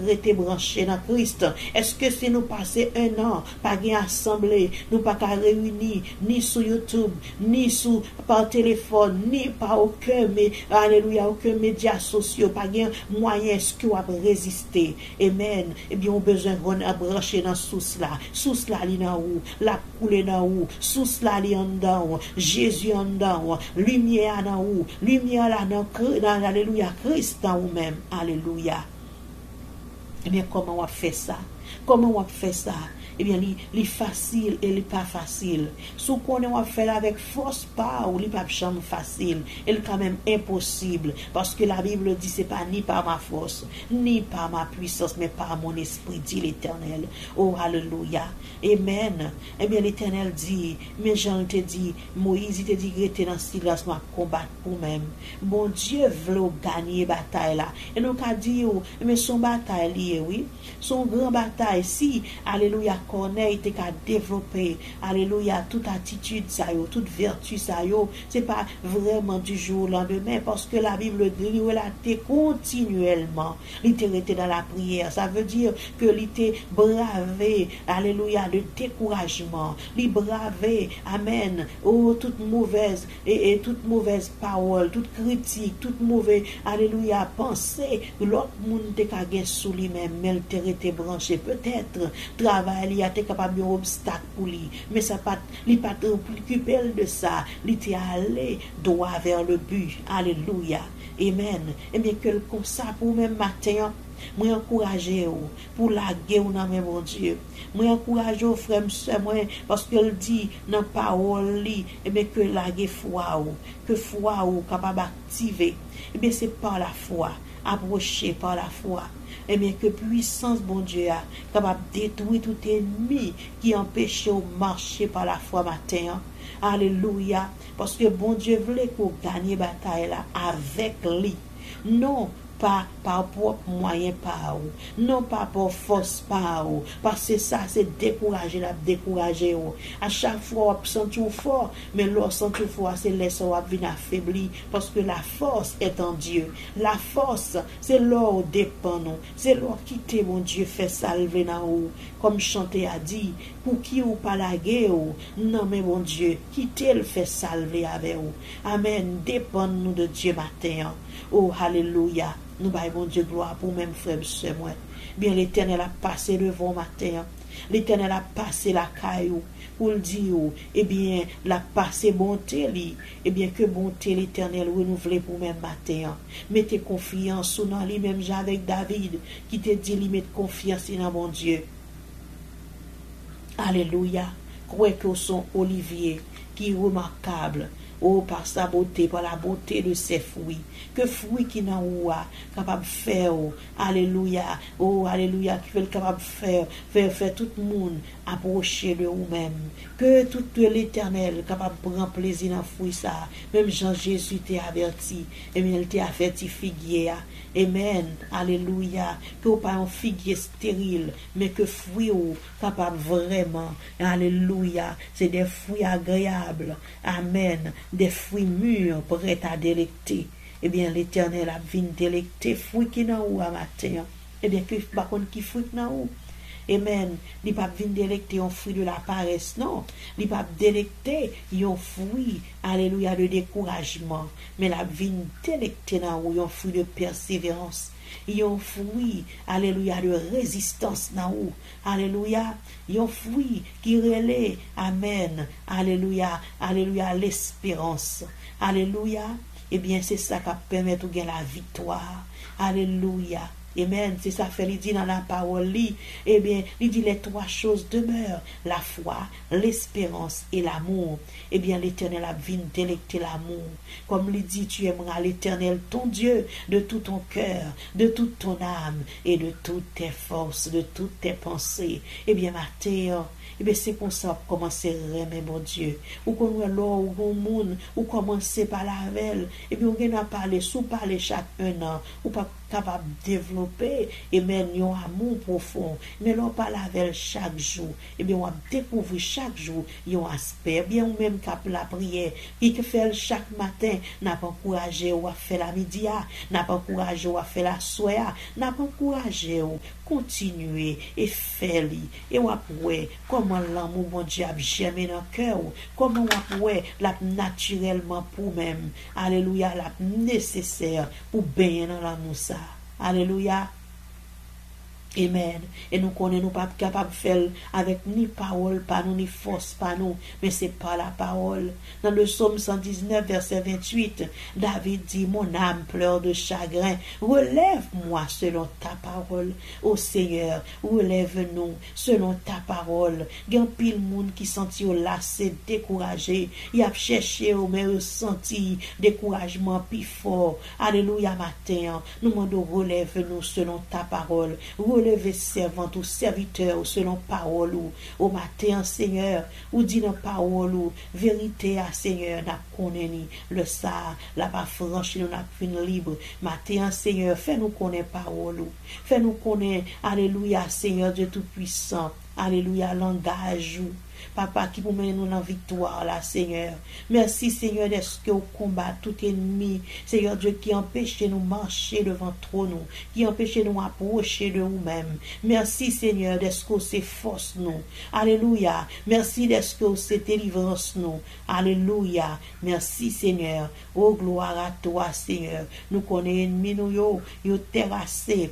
rester branché dans Christ? Est-ce que si nous passons un an, pas gain assemblée, nous pas qu'à réunir, ni sur YouTube, ni par téléphone, ni par aucun, mais, alléluia, aucun média social, pas gain moyen, est-ce que vous résister? Amen. Eh bien, on a besoin de brancher dans source là. Source là, li nan ou, la coule dans ou, source là, li en dedans, Jésus en dedans, lumière dans ou, lumière là dans, alléluia, Christ dans ou même. Alléluia. Eh bien, comment on fait ça? Comment on fait ça? Eh bien, li facile et li pas facile. Si on va faire avec force pas ou li pas chambre facile, elle quand même impossible parce que la Bible dit c'est pas ni par ma force, ni par ma puissance, mais par mon esprit, dit l'Éternel. Oh alléluia. Amen. Eh bien, l'Éternel dit, mais Jean te dit, Moïse te dit rester dans silence m'a combattre pour même. Bon Dieu veut gagner bataille là. Et nous qu'a dit mais son bataille lié oui, son grand bataille si alléluia connaît était qu'à développer alléluia toute attitude ça yo toute vertu ça yo c'est pas vraiment du jour au lendemain parce que la Bible dit il était continuellement il était dans la prière ça veut dire que il était bravé alléluia de découragement il bravé amen oh toute mauvaise et toute mauvaise parole toute critique toute mauvaise alléluia pensée l'autre monde était qu'à gagner sous lui-même mais il était branché peut-être travail il était capable d'un obstacle pour lui mais ça pas il pas préoccupé de ça il était allé droit vers le but alléluia amen et bien que comme ça pour même matin moi encourager pour la guerre dans mes bon Dieu moi encourager aux frères sœurs moi parce qu'elle dit dans parole li et bien que la guerre foi ou capable activer et bien c'est par la foi approcher par la foi et bien que puissance bon Dieu a capable détruire tout ennemi qui empêche de marcher par la foi matin alléluia parce que bon Dieu voulait qu'on gagne bataille là avec lui non pas par propre moyen par ou non pas par force par ou parce que ça c'est décourager à chaque fois on sent fort mais lorsque sent fort c'est laisser on venir affaibli parce que la force est en Dieu la force c'est l'or dépend nous c'est l'or quitter mon Dieu fait salver dans ou comme chanter a dit pour qui ou pas la guerre non mais mon Dieu quitter le fait salver avec vous amen dépend nous de Dieu matin oh alléluia nous baillons bon Dieu gloire pour même frère sœur moi bien l'Éternel a passé devant matin l'Éternel a passé la caillou pour le dire et bien la passé bonté li et bien que bonté l'Éternel renouvelé pour même matin mettez confiance dans lui même avec David qui te dit lui mettre confiance dans mon Dieu alléluia croyez que son olivier qui est remarquable oh par sa beauté par la beauté de ses fruits que fruits qui n'en ou capable faire alléluia oh alléluia qui veut capable faire tout le monde approcher de vous-même que tout l'Éternel capable prendre plaisir dans fruit ça même Jean Jésus t'est averti et bien il t'est averti figuier amen alléluia que pas un figuier stérile mais que fruit capable vraiment alléluia c'est des fruits agréables amen des fruits mûrs prêts à délecter eh bien l'Éternel a venu délecter fruits qui n'ont ou à matin eh bien que par contre qui fruit n'ont ou amen il pas venir délecter un fruit de la paresse non il pas délecter un fruit alléluia de découragement mais la venir délecter dans un fruit de persévérance un fruit alléluia de résistance dans ou alléluia un fruit qui relaie amen alléluia l'espérance alléluia et bien c'est ça qui permet de gagner la victoire alléluia amen c'est ça fait il dit dans la parole eh bien il dit les trois choses demeurent la foi l'espérance et l'amour eh bien l'Éternel a venu délecter l'amour comme il dit tu aimeras l'Éternel ton Dieu de tout ton cœur de toute ton âme et de toutes tes forces de toutes tes pensées eh bien matin eh bien c'est comme ça pour commencer à aimer mon Dieu ou qu'on voit l'or ou qu'on monde ou commencer par la veille eh bien on va parler sous parler chaque un an ou pas capable de développer et bien un amour profond. Mais l'on parle avec chaque jour. Et bien on découvre chaque jour un aspect. Bien ou même cap la prière. Qui que fait chaque matin, n'a pas encouragé ou à faire la midi, n'a pas encouragé ou à faire la soirée, n'a pas encouragé ou continuer et faire et on ouais comment l'amour mon Dieu a germé dans le cœur, comment on ouais la naturellement pour même. Alléluia, la nécessaire pour baigner dans l'amour ça. Alléluia. Amen. Et nous connaissons pas capable de faire avec ni parole, pas nous, ni force, pas nous, mais c'est pas la parole. Dans le psaume 119, verset 28, David dit, mon âme pleure de chagrin, relève-moi selon ta parole. Ô Seigneur, relève-nous selon ta parole. Il y a un pile monde qui sentit au lassé, découragé, il a cherché au mais ressenti découragement plus fort. Alléluia matin, nous demandons relève-nous selon ta parole. Relevez servant ou serviteur selon parole ou au matin Seigneur ou dit dans parole ou vérité à Seigneur n'a connaît le ça la pas franchi nous n'a fin libre matin Seigneur fais nous connaître parole ou fais nous connaître alléluia Seigneur Dieu tout puissant alléluia langage ou Papa qui vous mène nous dans la victoire là Seigneur. Merci Seigneur d'être que vous combat tout ennemi. Seigneur Dieu qui empêche nous marcher devant trône nous, qui empêche nous approcher de vous-même. Merci Seigneur d'être que c'est force nous. Alléluia. Merci d'être que c'est délivrance nous. Alléluia. Merci Seigneur. Oh gloire à toi Seigneur. Nous connaissons ennemi nous yo terrassé,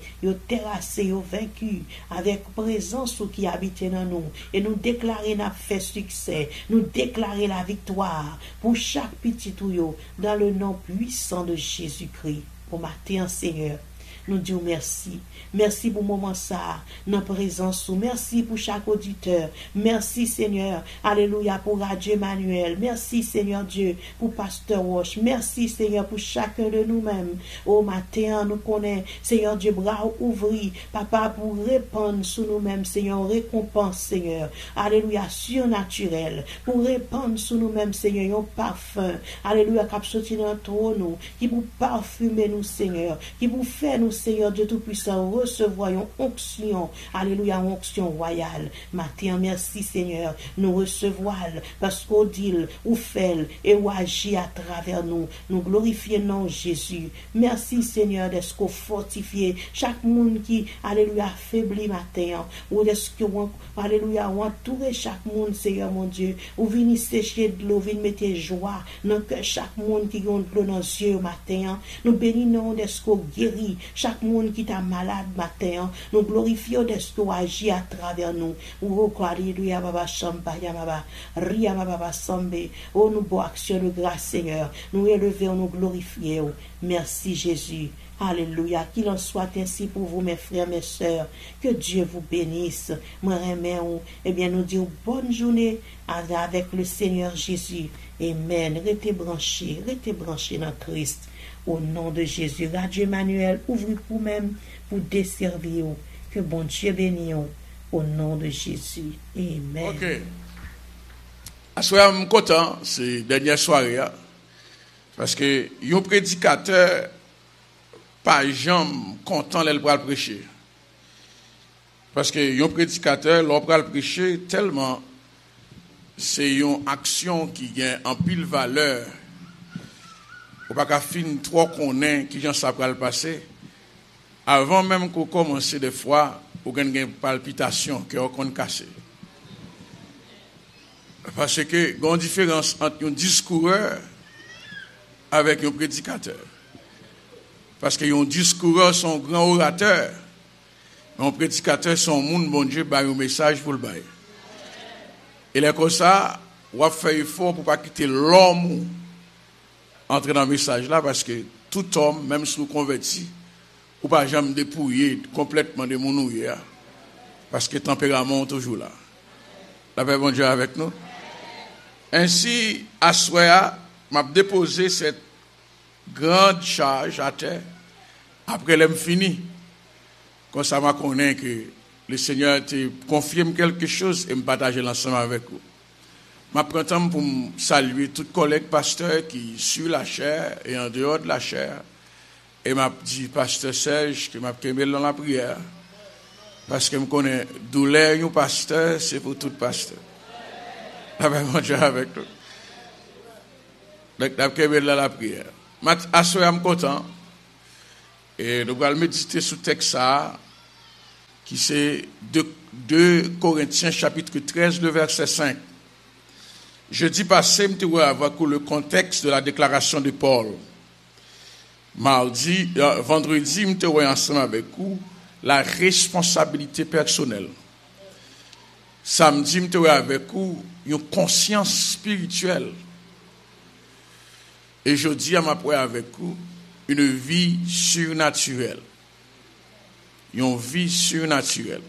yo vaincu avec présence qui habite dans nous et nous déclarer n'a fait succès, nous déclarer la victoire pour chaque petit tuyau dans le nom puissant de Jésus-Christ. Pour matin, Seigneur, nous disons merci. Merci pour le moment ça, dans présence. Merci pour chaque auditeur. Merci Seigneur. Alléluia pour Radio Emmanuel. Merci Seigneur Dieu pour Pasteur Roche. Merci Seigneur pour chacun de nous-mêmes. Au matin, nous connaissons Seigneur Dieu, bras ouvris. Papa, pour répandre sur nous-mêmes, Seigneur, récompense Seigneur. Alléluia, surnaturel. Pour répandre sur nous-mêmes, Seigneur, un parfum. Alléluia, qui sorti dans le trône, qui pour parfumer nous, Seigneur. Qui pour faire nous, Seigneur Dieu Tout-Puissant, recevoir une onction, alléluia, une onction royale. Matin, merci Seigneur, nous recevons parce qu'on dit, ou fait, et ou agit à travers nous. Nous glorifions non Jésus. Merci Seigneur d'être qu'on fortifié chaque monde qui, alléluia, faibli matin, ou d'être qu'on, alléluia, ou entourer chaque monde, Seigneur mon Dieu, ou venir sécher de l'eau, venir mettre joie dans que chaque monde qui a de l'eau dans les yeux matin. Nous bénissons d'être qu'on guérit chaque monde qui est malade matin, nous glorifions de ce qu'on agit à travers nous. Oh, alléluia, baba chamba, yamaba, ria baba sambe. Oh, nous beaux action de grâce, Seigneur. Nous élevons, nous glorifions. Merci, Jésus. Alléluia. Qu'il en soit ainsi pour vous, mes frères, mes sœurs. Que Dieu vous bénisse. Moi, remercie. Eh bien, nous disons bonne journée avec le Seigneur Jésus. Amen. Restez branchés dans Christ. Au nom de Jésus, Radio Emmanuel, ouvrez pour même pour desservir. Que bon Dieu bénisse. Au nom de Jésus. Amen. Ok. À ce moment, je suis content, c'est la dernière soirée. Parce que un prédicateur, pas jamais content de le prêcher. Parce que un prédicateur, l'on peut le prêcher tellement, c'est une action qui a en pile valeur. Ou pas qu'à fin trop connaître qui j'en ça le passer avant même qu'on commence des fois ou gagne une palpitation cœur qu'on cassé parce que il y a une différence entre un discoureur avec un prédicateur parce que un discoureur son grand orateur mais un prédicateur son monde bon Dieu ba un message pour le bail et là comme ça on va faire effort pour pas quitter l'homme entrer dans le message là parce que tout homme, même si vous converti, ou pas jamais dépouiller complètement de mon nouille, parce que le tempérament est toujours là. La paix bon Dieu avec nous. Ainsi, à soir, m'a déposé cette grande charge à terre. Après l'ai fini. Comme ça m'a connaît que le Seigneur te confirme quelque chose et me partager l'ensemble avec vous. Je prends temps pour saluer tous les collègues pasteurs qui suivent la chair et en dehors de la chair. Et m'a dit, pasteur Serge, que m'a kembe dans la prière. Parce que je connais douleur, un pasteur, c'est pour tout pasteur. Avec mon Dieu, avec tout. Donc, je kembe dans la prière. À ce moment, je suis content. Et nous allons méditer sur le texte ça, qui c'est 2 Corinthiens chapitre 13, le verset 5. Jeudi passé, je vais avoir le contexte de la déclaration de Paul. Vendredi, je vais ensemble avec vous la responsabilité personnelle. Samedi, je vais avec vous une conscience spirituelle. Et jeudi, je vais avec vous une vie surnaturelle. Une vie surnaturelle.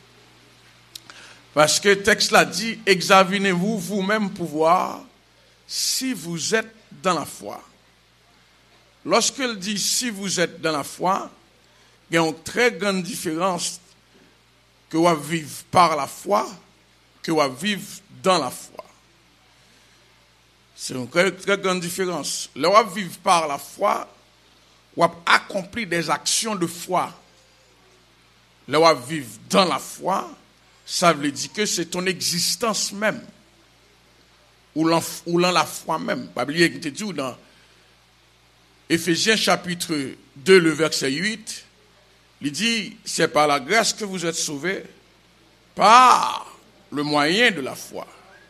Parce que le texte l'a dit, examinez-vous vous-même pour voir si vous êtes dans la foi. Lorsqu'il dit si vous êtes dans la foi, il y a une très grande différence que vous vivez par la foi, que vous vivez dans la foi. C'est une très, très grande différence. Là, vous vivez par la foi, vous accompli des actions de foi. Là, vous vivez dans la foi, ça veut dire que c'est ton existence même. Ou dans la foi même. Pas oublier que tu dis dans Éphésiens chapitre 2, le verset 8, il dit, c'est par la grâce que vous êtes sauvés, par le moyen de la foi.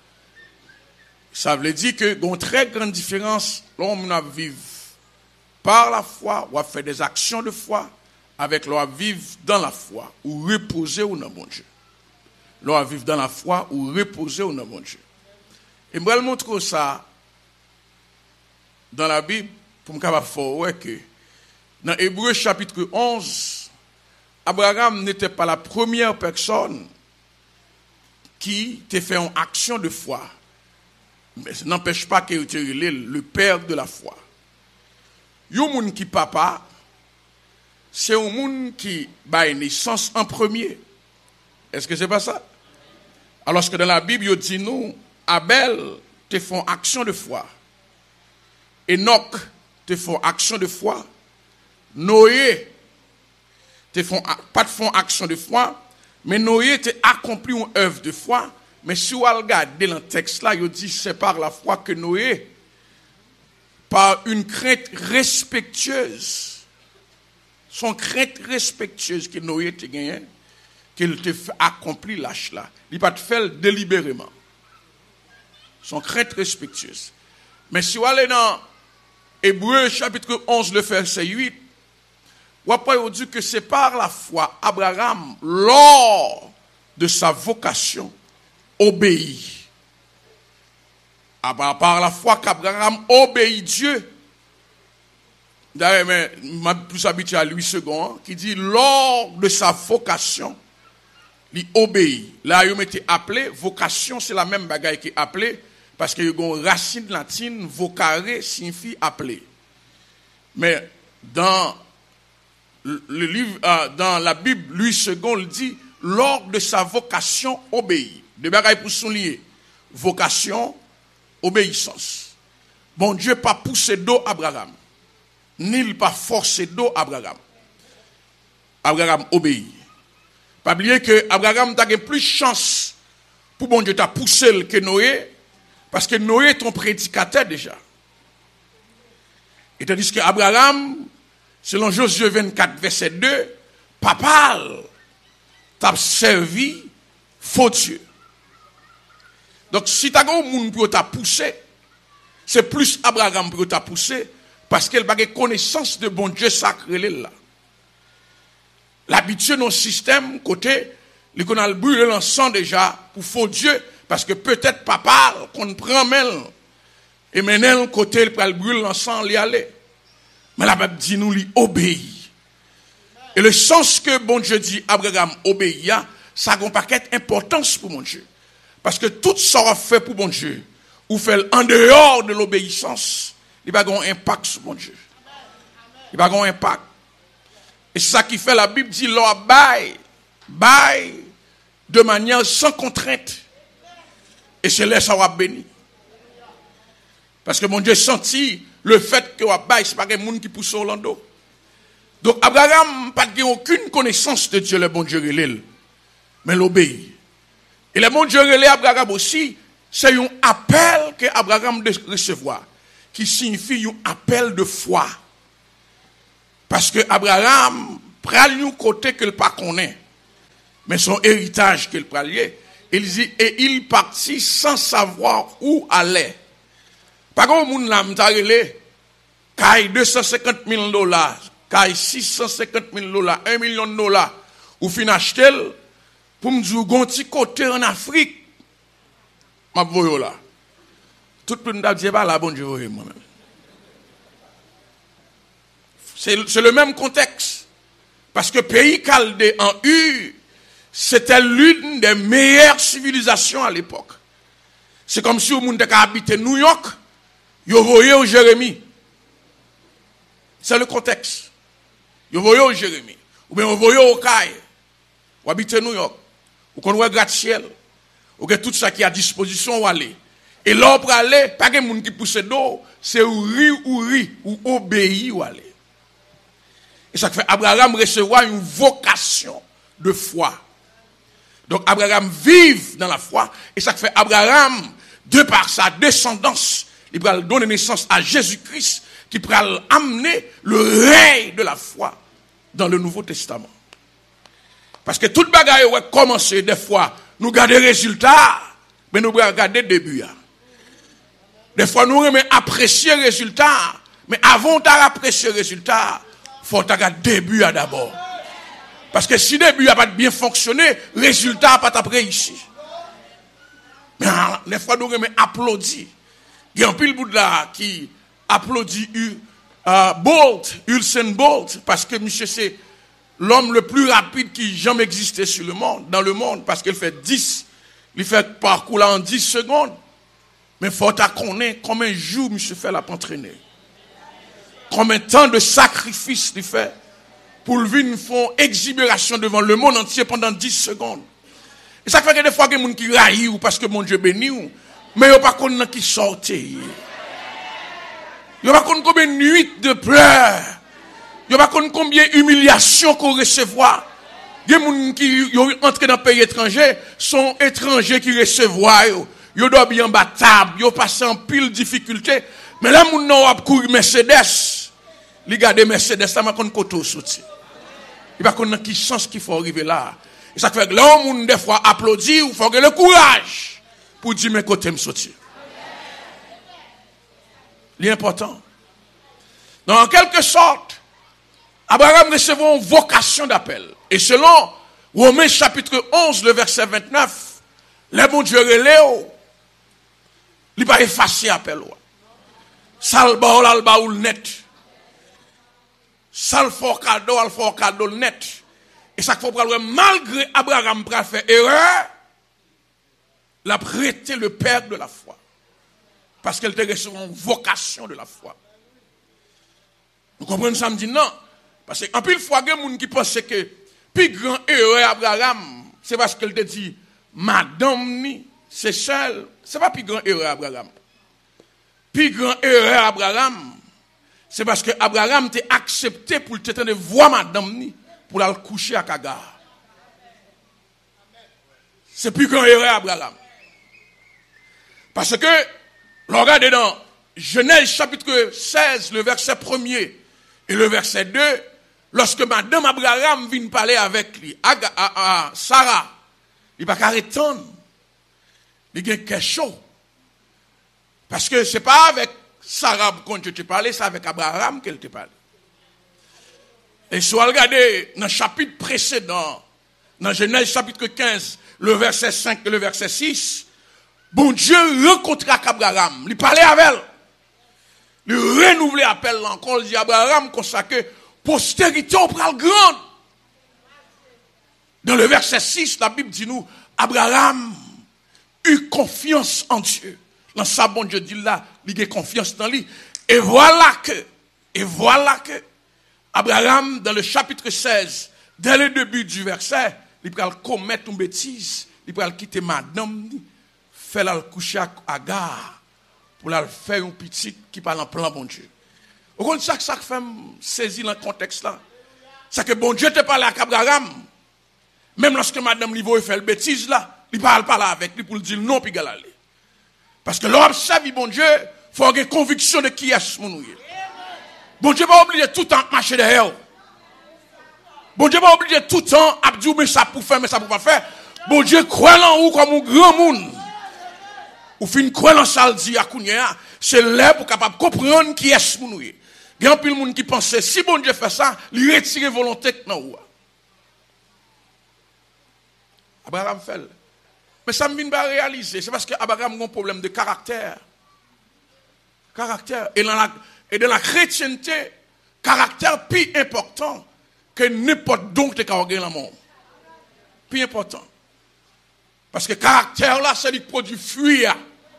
Ça veut dire que il y a une très grande différence, l'homme vivre par la foi, ou faire des actions de foi, avec l'homme vivre dans la foi, ou reposer au nom de Dieu. L'homme vivre dans la foi, ou reposer au nom de Dieu. Et je vais vous montrer ça dans la Bible, pour me faire que dans Hébreux chapitre 11, Abraham n'était pas la première personne qui t'a fait une action de foi. Mais ça n'empêche pas qu'il était le père de la foi. Il y a un monde qui papa, c'est un monde qui a naissance en premier. Est-ce que c'est pas ça? Alors que dans la Bible, il dit nous, Abel te font action de foi. Enoch te font action de foi. Noé te font pas de font action de foi, mais Noé te accompli une œuvre de foi. Mais si vous regardez dans le texte là, il dit c'est par la foi que Noé, par une crainte respectueuse, son crainte respectueuse que Noé te gagné, qu'il te fait accomplir l'âge là. Il ne pas te faire délibérément. Son crainte respectueuse. Mais si vous allez dans Hébreux chapitre 11, le verset 8, vous avez dit que c'est par la foi Abraham, lors de sa vocation, obéit. Par la foi qu'Abraham obéit Dieu. D'ailleurs, mais je suis plus habitué à lui second, qui dit lors de sa vocation, il obéit. Là, il m'a été appelé, vocation, c'est la même bagaille qui est appelée, parce que une racine latine, vocare, signifie appeler. Mais dans le livre, dans la Bible, Louis II, il dit lors de sa vocation, obéit. De bagaille pour souligner. Vocation, obéissance. Bon Dieu pas poussé d'eau Abraham. Ni il pas forcé d'eau Abraham. Abraham obéit. Pas oublier que Abraham a plus de chance pour bon Dieu t'a poussé que Noé, parce que Noé est un prédicateur déjà. Et tandis que Abraham, selon Josué 24, verset 2, papa t'a servi faux Dieu. Donc si tu as un monde pour t'a poussé, c'est plus Abraham pour t'a poussé, parce qu'elle n'a pas connaissance de bon Dieu sacré là. L'habitude dans le système, côté, les qu'on a le brûlé l'encens déjà pour faux Dieu, parce que peut-être papa, qu'on prend même, et maintenant, côté, il prend le brûler l'encens, il y aller. Mais la Bible dit, nous, il obéit. Et le sens que bon Dieu dit, Abraham obéit, ça a un paquet d'importance pour mon Dieu. Parce que tout ça a fait pour mon Dieu, ou fait en dehors de l'obéissance, il va avoir un impact sur mon Dieu. Il va avoir un impact. Et c'est ça qui fait la Bible dit, l'or bail de manière sans contrainte. Et c'est là ça va béni. Parce que mon Dieu sentit le fait que wa bail, c'est pas un monde qui pousse au lando. Donc Abraham n'a pas aucune connaissance de Dieu, le bon Dieu relève, mais l'obéit. Et le bon Dieu relève Abraham aussi, c'est un appel que Abraham doit recevoir, qui signifie un appel de foi. Parce que Abraham prend un côté qu'il ne connaît pas, mais son héritage qu'il prend lié. Il dit, et il partit sans savoir où aller. Par contre, moun la m'tarele, kay $250,000, kay $650,000, $1 million, ou fin achetel, pour m'dou gonti côté en Afrique, m'a voyo là. Tout le monde dit, bah la bon Dieu moi-même. C'est le même contexte. Parce que pays Chaldée en Ur, c'était l'une des meilleures civilisations à l'époque. C'est comme si vous habité New York, vous voyez au Jérémie. C'est le contexte. Vous voyez au Jérémie. Ou bien vous voyez au Caille. Vous habitez New York. Vous connaissez gratte-ciel. Vous avez tout ça qui est à disposition où aller. Et là, pour aller, pas de monde qui pousse d'eau, c'est ou obéir ou aller. Et ça fait Abraham recevoir une vocation de foi. Donc Abraham vive dans la foi. Et ça fait Abraham, de par sa descendance, il va donner naissance à Jésus-Christ, qui va amener le règne de la foi dans le Nouveau Testament. Parce que toute bagaille va commencer des fois, nous garder résultats, mais nous regarder début. Des fois, nous aimons apprécier le résultat, mais avant d'apprécier le résultat, il faut regarder début d'abord. Parce que si le début n'a pas bien fonctionné, le résultat n'a pas après ici. Mais des fois, nous aimons applaudir. Il y a un pile bout de là qui applaudit Usain Bolt, parce que monsieur, c'est l'homme le plus rapide qui jamais existé sur le monde, dans le monde, parce qu'il fait 10, il fait parcours là en 10 secondes. Mais il faut connaître combien de jours monsieur fait la entraîner. Combien de temps de sacrifice il fait pour le venir faire exhibition devant le monde entier pendant 10 secondes. Et ça fait que des fois, il y a des gens qui raillent parce que mon Dieu bénit, mais il n'y a pas de gens qui sortent. Il n'y a pas combien de nuits de pleurs. Il n'y a pas combien d'humiliations qu'on recevoir. Il y a des gens qui entrent dans le pays étranger, sont étrangers qui recevoir. Ils doivent bien en bataille, ils passent en pile difficulté. Mais là, ils ont couru Mercedes. Ils gardent Mercedes, ça m'a qu'on koto sorti. Il n'y a pas qui chance qu'il faut arriver là. Et ça fait que là, on des fois applaudit, il faut avoir le courage pour dire mes côtés me sortir. L'important. Donc, en quelque sorte, Abraham recevait une vocation d'appel. Et selon Romains chapitre 11, le verset 29, le bon Dieu relève, il va effacer l'appel. Salba l'alba ou le net. Sal fort cadeau le net. Et ça faut prendre malgré Abraham pour faire erreur, l'a prêté le père de la foi. Parce qu'elle te reçu une vocation de la foi. Vous comprenez ça me dit non. Parce qu'en pile fois, il y a des gens qui pensent que plus grand erreur Abraham, c'est parce qu'elle te dit, madame ni, c'est seul. C'est pas plus grand erreur Abraham. Plus grand erreur Abraham, c'est parce que Abraham t'a accepté pour te de voir madame ni, pour la coucher à Kagar. C'est plus grand erreur Abraham. Parce que, regardez dans Genèse chapitre 16, le verset 1er et le verset 2, lorsque madame Abraham vient parler avec lui, à Sarah, il va pas répondre. Il y a quelque chose. Parce que ce n'est pas avec Sarah quand tu te parlais, c'est avec Abraham qu'elle te parle. Et si vous regardez dans le chapitre précédent, dans Genèse chapitre 15, le verset 5 et le verset 6, bon Dieu rencontra Abraham, il parlait avec elle. Il renouvelait l'appel encore, il dit Abraham consacré, postérité au pral grande. Dans le verset 6, la Bible dit nous, Abraham eut confiance en Dieu. Dans ça, bon Dieu dit là, il a confiance dans lui. Et voilà que, Abraham, dans le chapitre 16, dès le début du verset, il va commettre une bêtise, il va quitter madame, faire la coucher à gare, pour la faire une petite qui parle en plan bon Dieu. Vous comprenez ça que ça fait saisir dans le contexte là? c'est que bon Dieu te parle à Abraham. Même lorsque madame Livo fait le bêtise là, il parle pas là avec lui pour lui dire non puis aller. Parce que l'observe bon Dieu, faut avoir une conviction de qui est mon nouye. Bon Dieu pas obligé tout le temps marcher derrière. Bon Dieu pas obligé tout le temps à dire mais ça pour faire mais ça pour pas faire. Bon Dieu croit en ou comme un grand monde. Ou fin croire en ça dit à Kounia, c'est là pour capable comprendre qui est mon nouye. Il y a un peu de monde qui pense si bon Dieu fait ça, il retire volonté dans ou. Abraham fait. Mais ça me vient pas réaliser, c'est parce que Abraham a un problème de caractère. Caractère et dans la chrétienté, caractère plus important que n'importe donc te caractère dans le monde. Plus important. Parce que caractère là, c'est le produit fuir.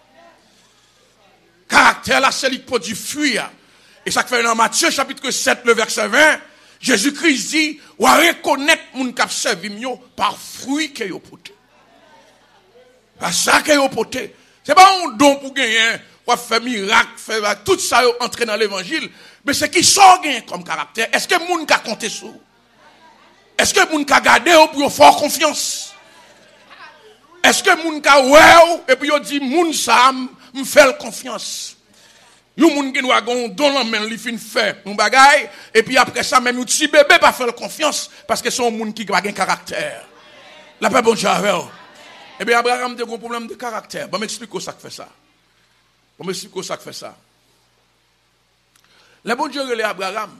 Caractère là, c'est le produit fuir. Et ça fait dans Matthieu chapitre 7, le verset 20, Jésus-Christ dit, ou à reconnaître mon cap servi par fruit que yo porté. Par ça que yo porté. C'est pas un don pour gagner, ou faire miracle, faire tout ça entrer dans l'évangile, mais c'est qui sort gain comme caractère. Est-ce que moun ka compter sur? Est-ce que moun ka garder pour fort confiance? Est-ce que moun ka ouais et puis yo dit moun ça me fait confiance? Yon moun ki nou a gon don lan men li fin fait un bagay et puis après ça même yon petit bébé pas faire confiance parce que son moun qui pa gen caractère. La paix bon Dieu avec. Eh bien Abraham a un problème de caractère. Bon m'explique ça que fait ça. Bon m'explique ça que fait ça. Le bon Dieu relève Abraham.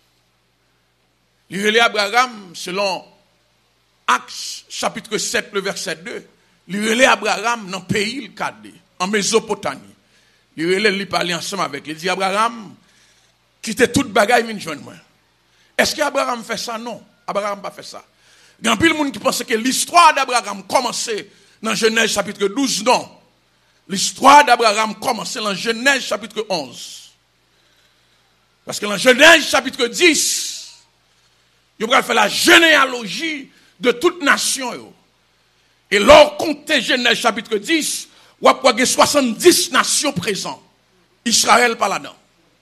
Il relève Abraham selon Actes chapitre 7 le verset 2. Il relève Abraham dans le pays le cadre en Mésopotamie. Il parlait ensemble avec lui. Il dit Abraham, quitte toute bagaille, vient joindre moi. Est-ce qu'Abraham fait ça? Non. Abraham n'a pas fait ça. Il y a un peu de monde qui pense que l'histoire d'Abraham commençait dans Genèse chapitre 12. Non. L'histoire d'Abraham commençait dans Genèse chapitre 11. Parce que dans Genèse chapitre 10, il va faire la généalogie de toute nation. Et lors compter Genèse chapitre 10, ou après 70 nations présentes. Israël pas là-dedans.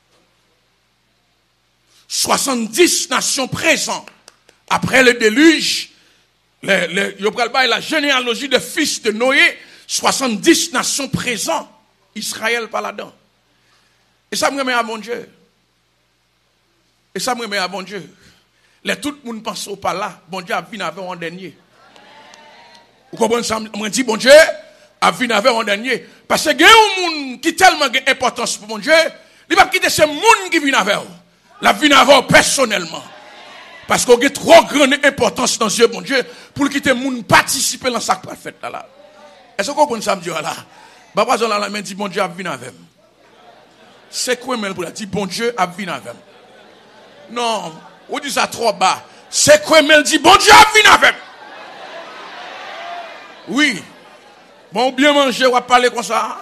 70 nations présentes. Après le déluge, la généalogie de fils de Noé, 70 nations présentes. Israël pas là-dedans. Et ça me remet à mon Dieu. Et ça me remet à mon Dieu. Tout le monde pense au pas là. Bon Dieu a venu avec un dernier. Vous comprenez ça? On dit bon Dieu a venu avec un dernier. Parce que il y a un monde qui tellement d'importance pour mon Dieu, il va quitter ce monde qui vient avec. La vient avec personnellement. Parce qu'il y a trop grande importance dans Dieu, mon Dieu, pour quitter le monde participer dans sa fête là. Est-ce que vous comprenez ça, Dieu là? Papa Jean la main dit bon Dieu a venu avec. C'est quoi même pour dire bon Dieu a venu avec? Non, on dit ça trop bas. C'est quoi même dit bon Dieu a venu avec? Oui. Bon, bien manger, on va parler comme ça.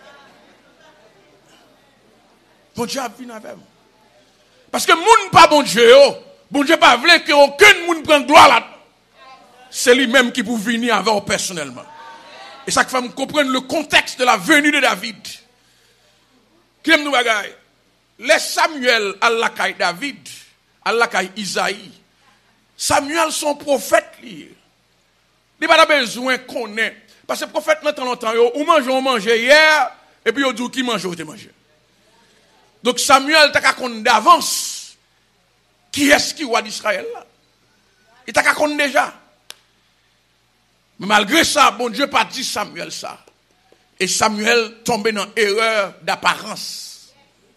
Bon Dieu a venu avec. Parce que moun pas bon Dieu, bon Dieu pas voulu que aucun moun prenne gloire là. C'est lui-même qui peut venir avec vous personnellement. Et ça fait me comprendre le contexte de la venue de David. Qui aime nous bagaille? Les Samuel à la caille David, à la caille Isaïe. Samuel son prophète lui. Il n'a pas besoin qu'on ait. Parce que le prophète, dans longtemps, ou mange hier, et puis il dit qui mange, ou te mange. Donc Samuel t'a qu'à connaître d'avance qui est-ce qui est roi d'Israël là. Il t'a qu'à connaître déjà. Mais malgré ça, bon Dieu pas dit Samuel ça. Et Samuel tombé dans erreur d'apparence.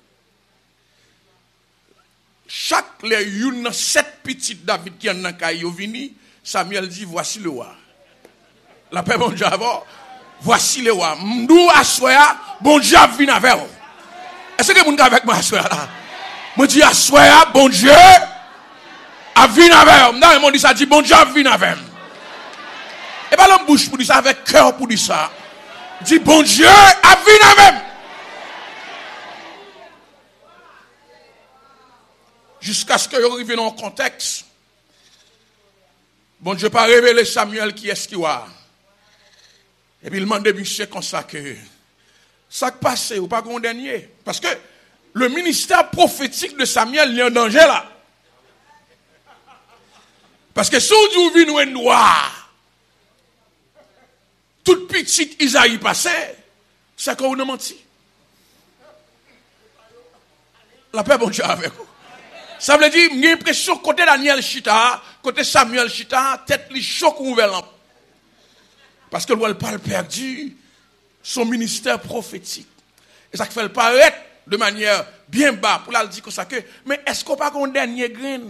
Chaque les une 7 petites David qui en a caillou vini, Samuel dit voici le roi. La paix bon Dieu avant. Voici le roi. M'dou assoya, bon Dieu vient avec vous. Est-ce que vous êtes avec moi assoya là? Moi dis assoya, bon Dieu a vient avec vous. Non, mon dit ça dit bon Dieu vient avec vous. Et pas l'homme bouche pour dire ça avec cœur pour dire ça. Dit bon Dieu a vient avec vous. Jusqu'à ce que vous arriviez dans le contexte. Bon Dieu pas révélé Samuel qui est-ce qui va. Et puis il m'a débuché comme ça que ça passe ou pas dernier. Parce que le ministère prophétique de Samuel il est en danger là. Parce que si vous venez noir, toute petite Isaïe passée, c'est qu'on a menti. La paix, bon Dieu, avec vous. Ça veut dire, j'ai l'impression que côté Daniel Chita, côté Samuel Chita, tête li choc ouvert. Parce que le parle perdu son ministère prophétique. Et ça fait le paraître de manière bien bas pour la dire comme ça que, mais est-ce qu'on pas qu'on dernier grain?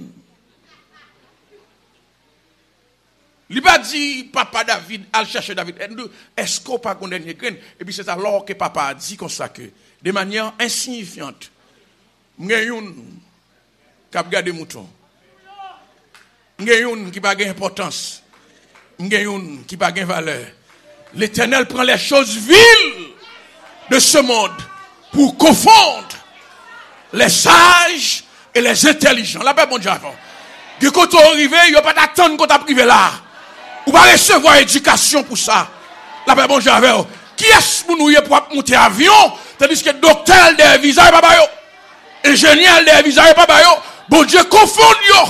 Il pas dit papa David, al chercher David. Est-ce qu'on pas qu'on dernier grain? Et puis c'est alors que papa a dit comme ça que, de manière insignifiante, m'gayoun qui a gardé mouton. M'gayoun qui n'a pas d'importance. M'gayoun qui n'a pas de valeur. L'Éternel prend les choses viles de ce monde pour confondre les sages et les intelligents. La paix, bon Dieu, avant. Que quand tu arrives, il n'y a pas d'attendre quand tu es privé là. Ou pas recevoir éducation pour ça. La paix, bon Dieu, avant. Qui est-ce pour nous pour monter avion, tandis que docteur des visages, papa yo, ingénieur des visages, papa yo, bon Dieu, confond yo.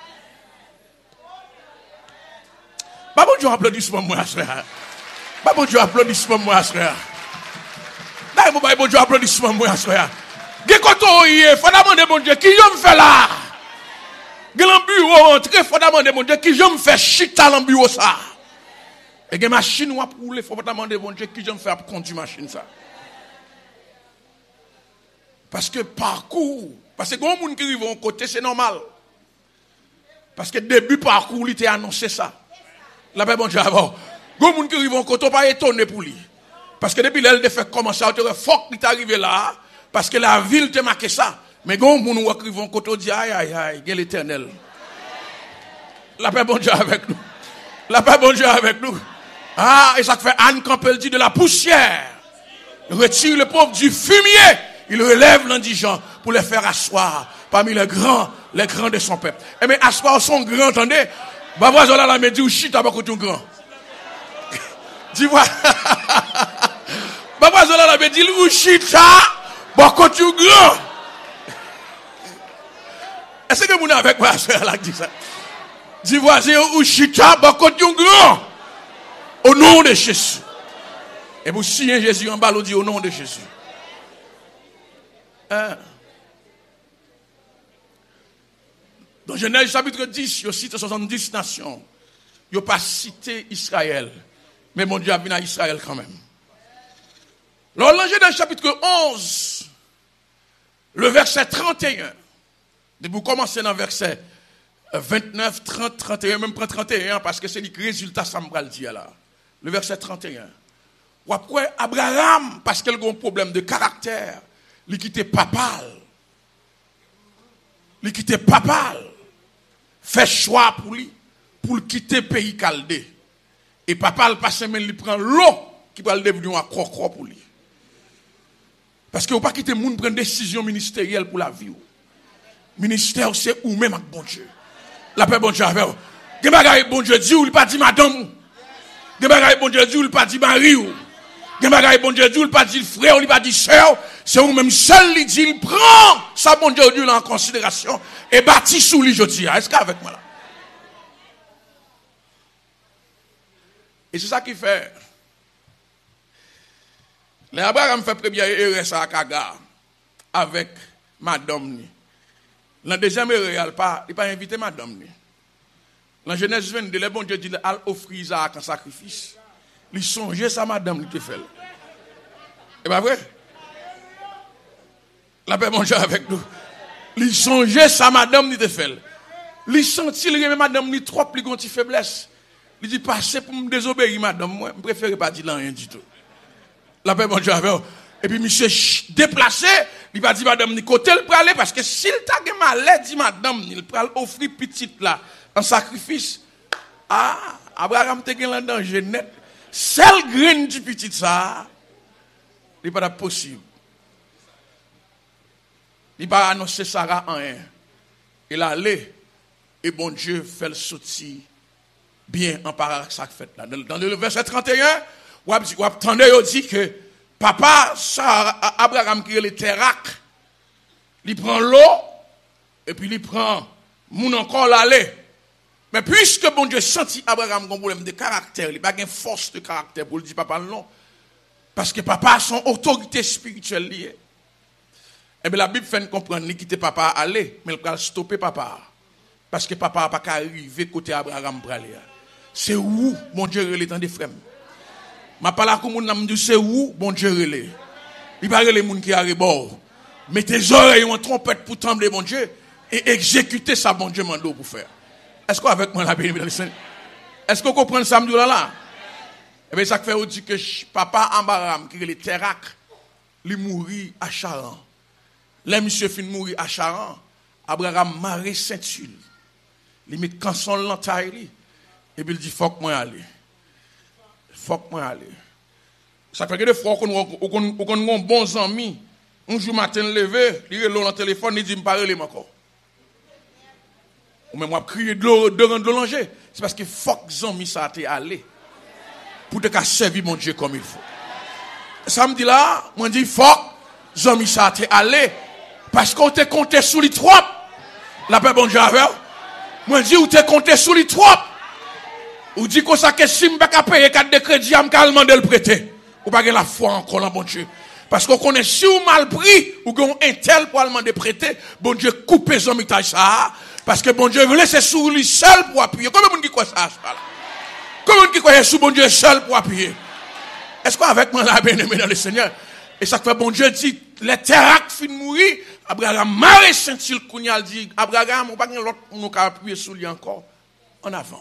Bah, bon Dieu, applaudissement, moi, frère. Bah, bon Dieu, applaudissement, moi, frère. Bon Dieu, applaudissement, moi, frère. Qu'est-ce que tu faut demander, bon Dieu, qui je me fais là? Dans le bureau, entrer, faut demander, bon Dieu, qui je me fais chita dans le bureau, ça? Et que machine ou pour rouler, faut demander, bon Dieu, qui je me fais pour conduire machine, ça? Parce que parcours, parce que quand on qui arrive à côté, c'est normal. Parce que début parcours, il t'a annoncé ça. La paix, bon Dieu, avant. Quand on qui arrive à côté, on pas étonné pour lui. Parce que depuis l'elle fait commencer à te faut qu'il t'arrive là, parce que la ville te marqué ça. Mais quand on arrive à côté, on dit aïe, aïe, aïe, il y a l'Éternel. La paix, bon Dieu, avec nous. La paix, bon Dieu, avec nous. Ah, et ça fait Anne Campbell dit de la poussière. Il retire le pauvre du fumier. Il relève l'indigent pour les faire asseoir parmi les grands de son peuple. Et mais asseoir son grand, attendez. Bah, voilà, là, me dit, ou chita, bah, côté grand. Dis-moi. Bah, voilà, là, me dit, ou chita, bah, côté grand. Est-ce que vous êtes avec moi, frère, là, qui dit ça? Dis-moi, ou chita, bah, côté grand. Au nom de Jésus. Et vous signez Jésus en bas, on dit au nom de Jésus. Dans Genèse chapitre 10, il cite 70 nations. Il n'a pas cité Israël. Mais mon Dieu a venu à Israël quand même. Alors, dans Genèse chapitre 11, le verset 31, vous commencez dans le verset 29, 30, 31, même prend 31, parce que c'est le résultat, ça me va le dire là. Le verset 31. Ou après, Abraham, parce qu'il a un problème de caractère, il quittait papal. Il quittait papal. Fait choix pour lui, pour quitter le pays Chaldée. Et papal passe même, il prend l'eau qui va le devenir un croc pour lui. Parce que vous ne pouvez pas quitter le monde prendre une décision ministérielle pour la vie. Ministère, c'est ou même avec bon Dieu. La paix, bon Dieu, avec vous. Des bagailles, bon Dieu, dit ou il pas dit madame. Des bagailles, bon Dieu, dit ou il pas dit mari. Des bagailles, bon Dieu, dit ou il pas dit frère, ou il pas dit soeur. C'est ou même seul, il dit, il prend ça, bon Dieu, en considération et bâtit sous lui, je dis. Est-ce qu'avec moi là? Et c'est ça qui fait. Les Abraham fait première erreur à Kaga avec madame. La deuxième erreur, il n'a pas invité madame. Dans Genèse 22, le bon Dieu dit, il offre Isaac en sacrifice. Il songeait ça, madame, il te fait. C'est pas vrai? La paix, bon Dieu, avec nous. Il songeait ça, madame, il te fait. Il sentit, il remet madame, il trop plus grande faiblesse. Il dit, passez pour me désobéir, madame. Moi, je préfère pas dire rien du tout. La paix, bon Dieu, avec nous. Et puis, monsieur déplacé, il va dire, madame, ni côté le pralé, parce que s'il t'a mal, dit, madame, il pral offrir petite là, en sacrifice. Ah, Abraham te gen là dans Genèse. Seul grain du petit ça, il n'est pas possible. Il va annoncer Sarah en un. Il allait, et bon Dieu fait le sortir bien en parlant avec sa fête là. Dans le verset 31, vous attendez, il dit que papa, Abraham qui est le terrac, il prend l'eau, et puis il prend mon encore l'aller. Mais puisque bon Dieu senti Abraham un problème de caractère, il n'a pas une force de caractère pour le dire papa non. Parce que papa a son autorité spirituelle liée. Et bien la Bible fait comprendre qu'il quitte papa aller, mais il va stopper papa. Parce que papa n'a pas arrivé côté Abraham pour aller. C'est où bon Dieu relève tant de frères. Ma parole comme on dit c'est où bon Dieu relève. Il va les gens qui arrivent bord. Mettez tes oreilles en trompette pour trembler bon Dieu et exécuter ça bon Dieu mando pour faire. Est-ce qu'avec moi la bénédiction? Est-ce que vous comprenez ça là? Eh bien ça fait aussi que papa Abraham qui est le Térak, il mourit à Charan. Là monsieur fin mourir à Charan, Abraham marre ceinture. Il met canson l'entaille et puis il dit faut que moi aller. Faut que moi aller. Ça fait que des fois qu'on a bons amis, un jour matin levé, il est dans le téléphone, il dit me parler encore. Ou même moi crier de l'eau, c'est parce que faut que zami ça t'est allé pour te servir mon Dieu comme il faut. Samedi là, moi dit faut zami ça t'est allé parce qu'on te compté sous les trois. La paix bon Dieu avec. Moi dit ou te compté sous les trois. Ou dit qu'on ça que si m'pa ka payer carte de crédit, am ka demander le prêter. Ou pas la foi encore là bon Dieu. Parce qu'on connaît si ou mal pris ou gon un tel pour demander prêter, bon Dieu coupe zami ta ça. Parce que bon Dieu veut laisser sur lui seul pour appuyer. Combien de monde qui croit ça? Combien de monde qui croit sur bon Dieu seul pour appuyer? Est-ce qu'avec moi la bien-aimé dans le Seigneur? Et ça fait bon Dieu dit, les terracs fin mourir, Abraham marre sentil kounyal dit, Abraham, on pas l'autre nous ka appuyer sur lui encore. En avant.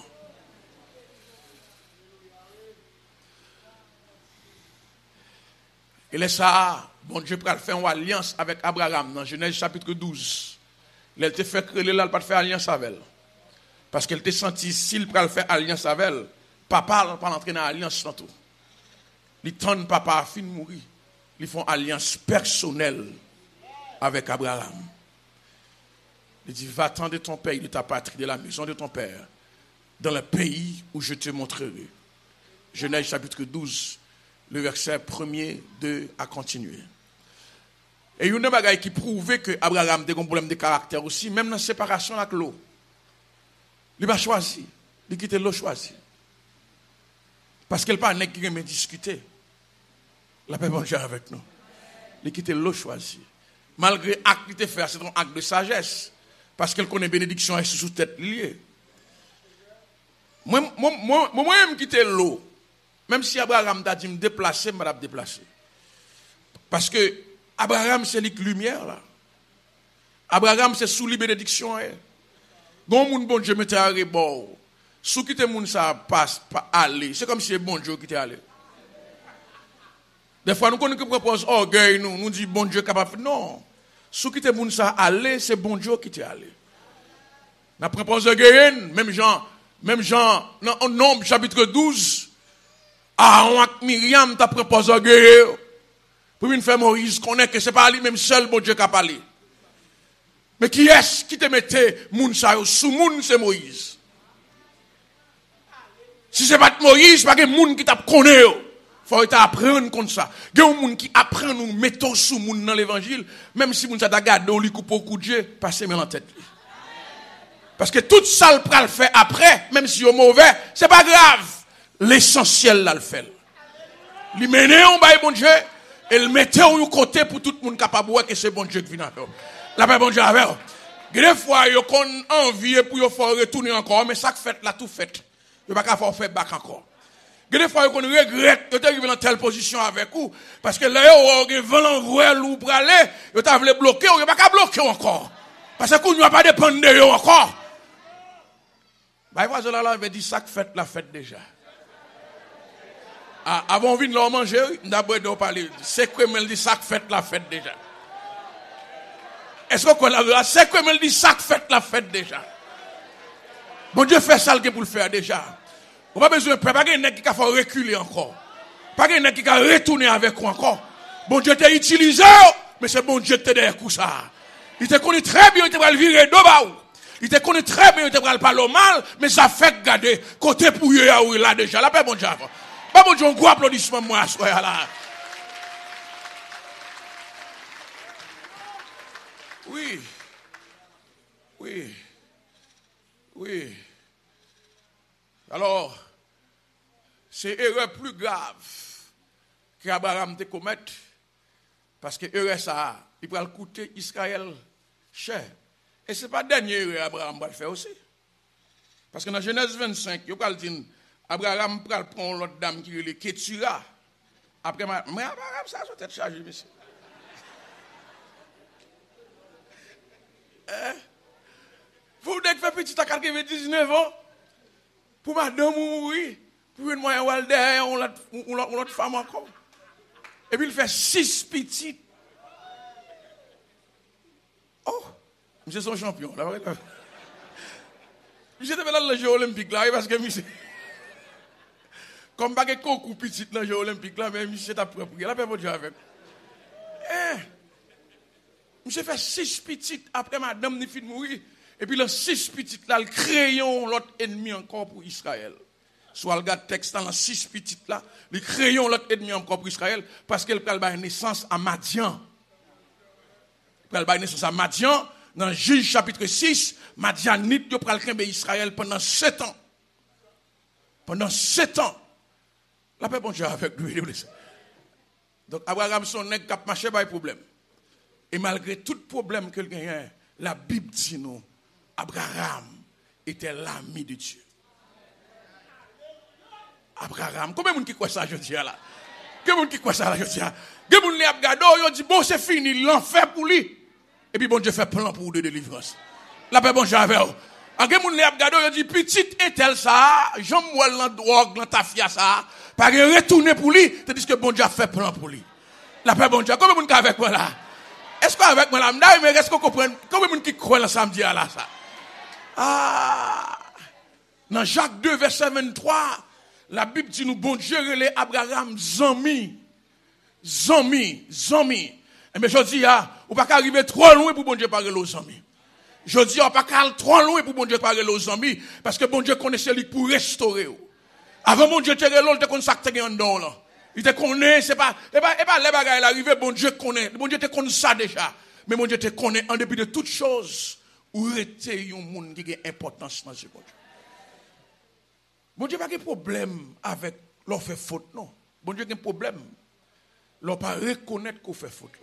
Et là ça, bon Dieu pral faire une alliance avec Abraham dans Genèse chapitre 12. Elle te fait créer là, elle pas faire alliance avec elle. Parce qu'elle te senti s'il pral faire alliance avec elle, papa pas entrer dans alliance sans tout. Les temps papa a fini mourir. Ils font alliance personnelle avec Abraham. Il dit va-t'en de ton pays, de ta patrie, de la maison de ton père, dans le pays où je te montrerai. Genèse chapitre 12, le verset 1er, 2 à continuer. Et il y a une bagaille qui prouvait que Abraham a un problème de caractère aussi, même dans la séparation avec l'eau. Il n'a pas choisi. Il a quitté l'eau choisi. Parce qu'elle n'a pas qui aime discuter. La paix bon Dieu avec nous. Il a quitté l'eau choisi. Malgré l'acte qu'il fait, c'est un acte de sagesse. Parce qu'elle connaît bénédiction et sous tête liée. Moi, je quitte l'eau. Même si Abraham t'a dit me déplacer, je vais me déplacer. Parce que Abraham, c'est la lumière là. Abraham, c'est sous la bénédiction. Bon moun bon Dieu mette à rebord. Sous qui te moun ça passe pas aller. C'est comme si c'est bon Dieu qui t'est allé. Des fois nous connaissons que propose orgueil nous dit bon Dieu capable. Non. Sous qui te moun ça aller, c'est bon Dieu qui t'est allé. N'a propose orgueil même Jean dans Nombre chapitre 12 Aaron ak Myriam t'a proposé orgueil. Pour une faire Moïse connaît que c'est pas lui-même seul bon Dieu qui a parlé. Mais qui est-ce qui te mettait moun sa sous moun c'est Moïse. Si c'est pas Moïse, pas que moun qui t'a connaît. Faut apprendre comme ça. Il y a un moun qui apprend nous mettre sous moun dans l'évangile, même si moun ça t'a gardé on lui coupe au coup de Dieu, passez dans la tête. Parce que tout ça le pral fait après, même si est mauvais, c'est pas grave. L'essentiel là le fait. Lui mener on bail bon Dieu. Et le mettez au côté pour tout le monde capable de voir que c'est bon Dieu qui vient avec. La paix bon Dieu avec. Des fois, il y a envie pour y faire retourner encore, mais ça fait là tout fait. Il n'y a pas qu'à faire back encore. Des fois, il y a regrette de arriver dans telle position avec vous, parce que là, il y a un vent ou pour aller, il y a voulu bloquer, il n'y a pas qu'à bloquer encore. Parce que nous ne pas dépendre de eux encore. Bah, il va dire ça fait la fête déjà. Avant de venir manger, d'abord de parler. C'est quoi me dit ça fait la fête déjà. Est-ce que là c'est quoi me dit ça fait la fête déjà. Bon Dieu fait ça pour le faire déjà. On pas besoin de pas quelqu'un qui va reculer encore. Pas quelqu'un qui va retourner avec vous encore. Bon Dieu t'a utilisé, mais c'est bon Dieu qui t'a derrière coup ça. Il te connaît très bien, il te va le virer d'où. Il te connaît très bien, il te va le parler mal, mais ça fait garder côté pour y là déjà. La paix bon Dieu. Pas bon Dieu, un gros applaudissement, moi, soyez là. Oui. Alors, c'est erreur plus grave qu'Abraham te commettre, parce que erreur ça, il va coûter Israël cher. Et ce n'est pas la dernière erreur Abraham va le faire aussi. Parce que dans Genèse 25, il va dire, Abraham va prendre l'autre dame qui est le Ketura. Après, mais Abraham, ça a tête chargée, monsieur. Vous devez faire petit à 19 ans pour madame mourir, pour une moyen Walder, on l'autre femme encore. Et puis il fait 6 petites. Oh, monsieur son champion. Là, monsieur était dans le jeu olympique là, parce que monsieur. Comme pas que beaucoup petit dans le jeu olympique là, mais monsieur t'a propre. Là, pas Dieu avec. Monsieur fait 6 petites après madame ni fin de mourir. Et puis, les 6 petites là, le crayon, l'autre ennemi encore pour Israël. Soit le gars texte dans les 6 petites là, le crayon, l'autre ennemi encore pour Israël, parce qu'elle va donner naissance à Madian. Elle va donner naissance à Madian, dans Juge chapitre 6, Madianite, il va prendre Israël pendant 7 ans. Pendant 7 ans. La paix, bon Dieu, avec lui. Donc, Abraham, son nègre, cap marché, pas de problème. Et malgré tout problème qu'il gagne, la Bible dit nous, Abraham était l'ami de Dieu. Abraham, combien de gens qui croient ça aujourd'hui là? Combien de gens qui croient ça aujourd'hui? Combien de gens qui regardent, ils disent bon c'est fini, l'enfer pour lui. Et puis bon Dieu fait plan pour vous de délivrance. La paix bon Dieu avec vous. Combien de gens qui regardent, ils disent petite intel ça, Jean-Moël dans drogue, dans tafia ça, pas retourner pour lui, tandis que bon Dieu a fait plan pour lui. La paix bon Dieu, combien de gens qui avec moi là? Est-ce qu'avec moi là, mais est-ce qu'on comprend combien de gens qui croient le samedi à là ça? Dans Jacques 2, verset 23, la Bible dit nous, bon Dieu, relève Abraham, zami. Et bien, je dis, on ne peut pas arriver trop loin pour bon Dieu parler aux amis. Je dis, on ne peut pas aller trop loin pour bon Dieu parler aux amis, parce que bon Dieu connaissait lui pour restaurer. Avant, bon Dieu, tu es là, tu connais ça que tu es en dedans là. Il te connaît, c'est pas les bagages arrivent, bon Dieu connaît. Bon Dieu te connaît ça déjà. Mais bon Dieu te connaît en dépit de toutes choses. Où était un monde qui a importance dans ce monde. Bon Dieu n'a pas de problème avec l'on fait faute, non. Bon Dieu a un problème. L'on pas reconnaître qu'on fait faute.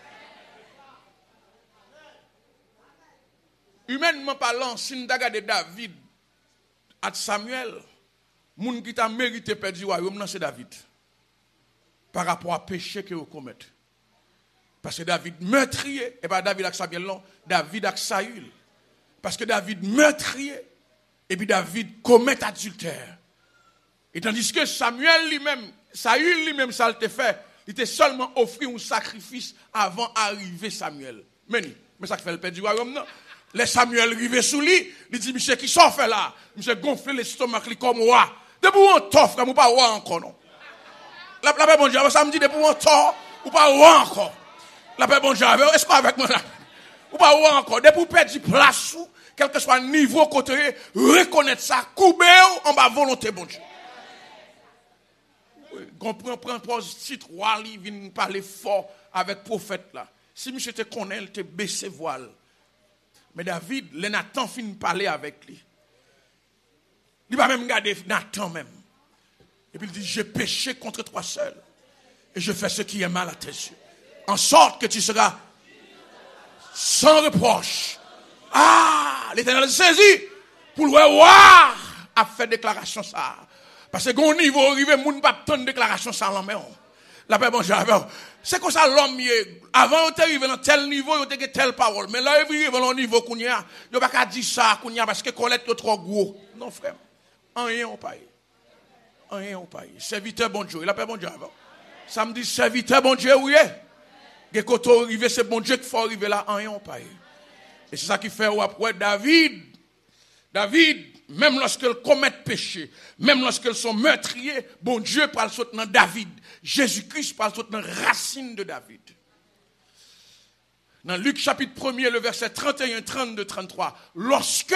Humainement parlant, si nous regardons David à Samuel, monde qui t'a mérité perdre du royaume, c'est David. Par rapport à péché que vous commettez. Parce que David meurtrier, et pas David avec Samuel, non, David avec Saül. Parce que David meurtrier, et puis David commet adultère. Et tandis que Saül lui-même, ça le fait, il était seulement offert un sacrifice avant d'arriver Samuel. Mais ça fait le père du royaume, non? Les Samuel arrivé sous lui, il dit, monsieur, qui s'en fait là? Monsieur gonfle l'estomac comme roi. Depuis où on t'offre, ou pas roi encore, non? La paix bon Dieu, ça me dit depuis où on t'offre, ou pas roi encore. La paix bon Dieu, est-ce qu'on avec moi là? Ou pas roi encore. Depuis où perdre du place, quel que soit le niveau côté, reconnaître ça, couper en bas volonté bon Dieu. On prend positif, roi, il vient parler fort avec prophète là. Si monsieur te connaît, il te baisse voile. Mais David, le Nathan finit de parler avec lui. Il va même regarder Nathan même. Et puis il dit, j'ai péché contre toi seul. Et je fais ce qui est mal à tes yeux. En sorte que tu seras sans reproche. L'Éternel saisit pour le roi a fait déclaration ça. Parce que au niveau arrivé, moun ne pas tant de déclaration ça en main. La paix bon Dieu. C'est comme ça l'homme avant de arriver dans tel niveau, il y a telle parole. Mais là, il arrive dans le niveau qu'on y a, il n'y a pas qu'à dire ça qu'on y a parce que Colette est trop gros. Non frère. Rien au pays. Rien au pays. Serviteur bon Dieu. La paix bon Dieu. Ça me dit serviteur bon Dieu, oui. Et quand on arrive, c'est bon Dieu qu'il faut arriver là, rien au pays. Et c'est ça qui fait après David, même lorsqu'ils commettent péché, même lorsqu'ils sont meurtriers, bon Dieu parle sauter dans David. Jésus-Christ parle sauter dans racine de David. Dans Luc chapitre 1er, le verset 31, 32, 33, lorsque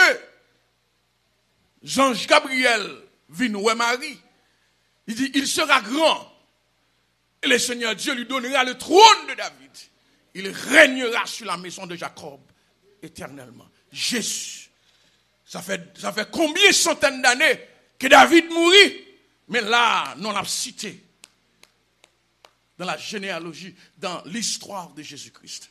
Ange Gabriel vient voir Marie, il dit, il sera grand, et le Seigneur Dieu lui donnera le trône de David. Il régnera sur la maison de Jacob éternellement. Jésus. Ça fait combien de centaines d'années que David mourit. Mais là, non l'a cité dans la généalogie, dans l'histoire de Jésus-Christ.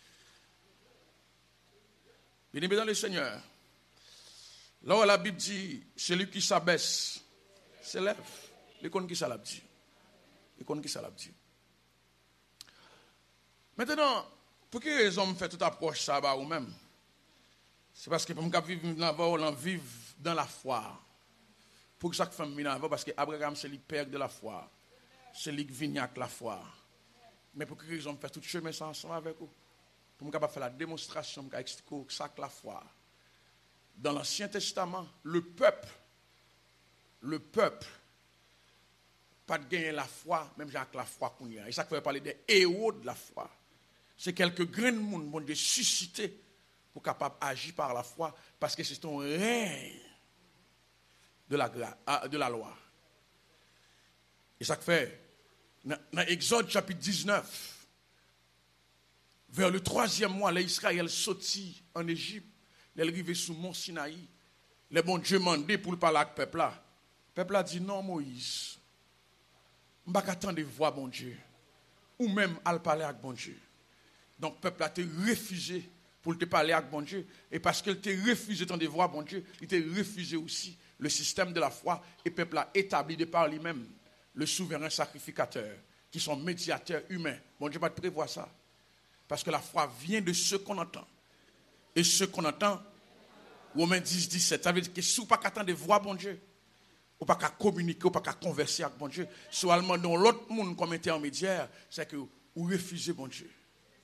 Bien-aimé dans le Seigneur, là où la Bible dit, celui qui s'abaisse, s'élève. Les connaît qui ça l'a dit. Les connaît qui ça l'a dit. Maintenant, pour quelle raison me fait toute approche ça ou même? C'est parce que pour me vivre dans la foi. Pour que ça fait me parce que Abraham c'est le père de la foi. C'est lui qui vient avec la foi. Mais pour quelle raison me fait tout chemin ça ensemble avec vous? Pour me faire la démonstration, me expliquer ça que la foi. Dans l'Ancien Testament, le peuple, pas de gagner la foi, même avec la foi qu'on y a. Et ça fait parler des héros de la foi. C'est quelques grains de monde qui vont susciter pour capable agir par la foi, parce que c'est un règne de la loi. Et ça fait, dans Exode chapitre 19, vers le 3e mois, les Israël sortit en Égypte, ils arrivaient sous Mont Sinaï. Les bons Dieu demandé pour parler avec le peuple là. Le peuple a dit non, Moïse, je ne vais pas attendre de voir bon Dieu, ou même à parler avec bon Dieu. Donc, le peuple a été refusé pour te parler avec bon Dieu. Et parce qu'il t'a refusé de voir bon Dieu, il t'a refusé aussi le système de la foi. Et le peuple a établi de par lui-même le souverain sacrificateur, qui sont médiateurs humains. Bon Dieu va te prévoir ça. Parce que la foi vient de ce qu'on entend. Et ce qu'on entend, Romains 10, 17, ça veut dire que si vous n'avez pas attendre de voir bon Dieu, ou pas qu'à communiquer, ou pas qu'à converser avec bon Dieu, soit dans l'autre monde comme intermédiaire, c'est que vous refusez bon Dieu.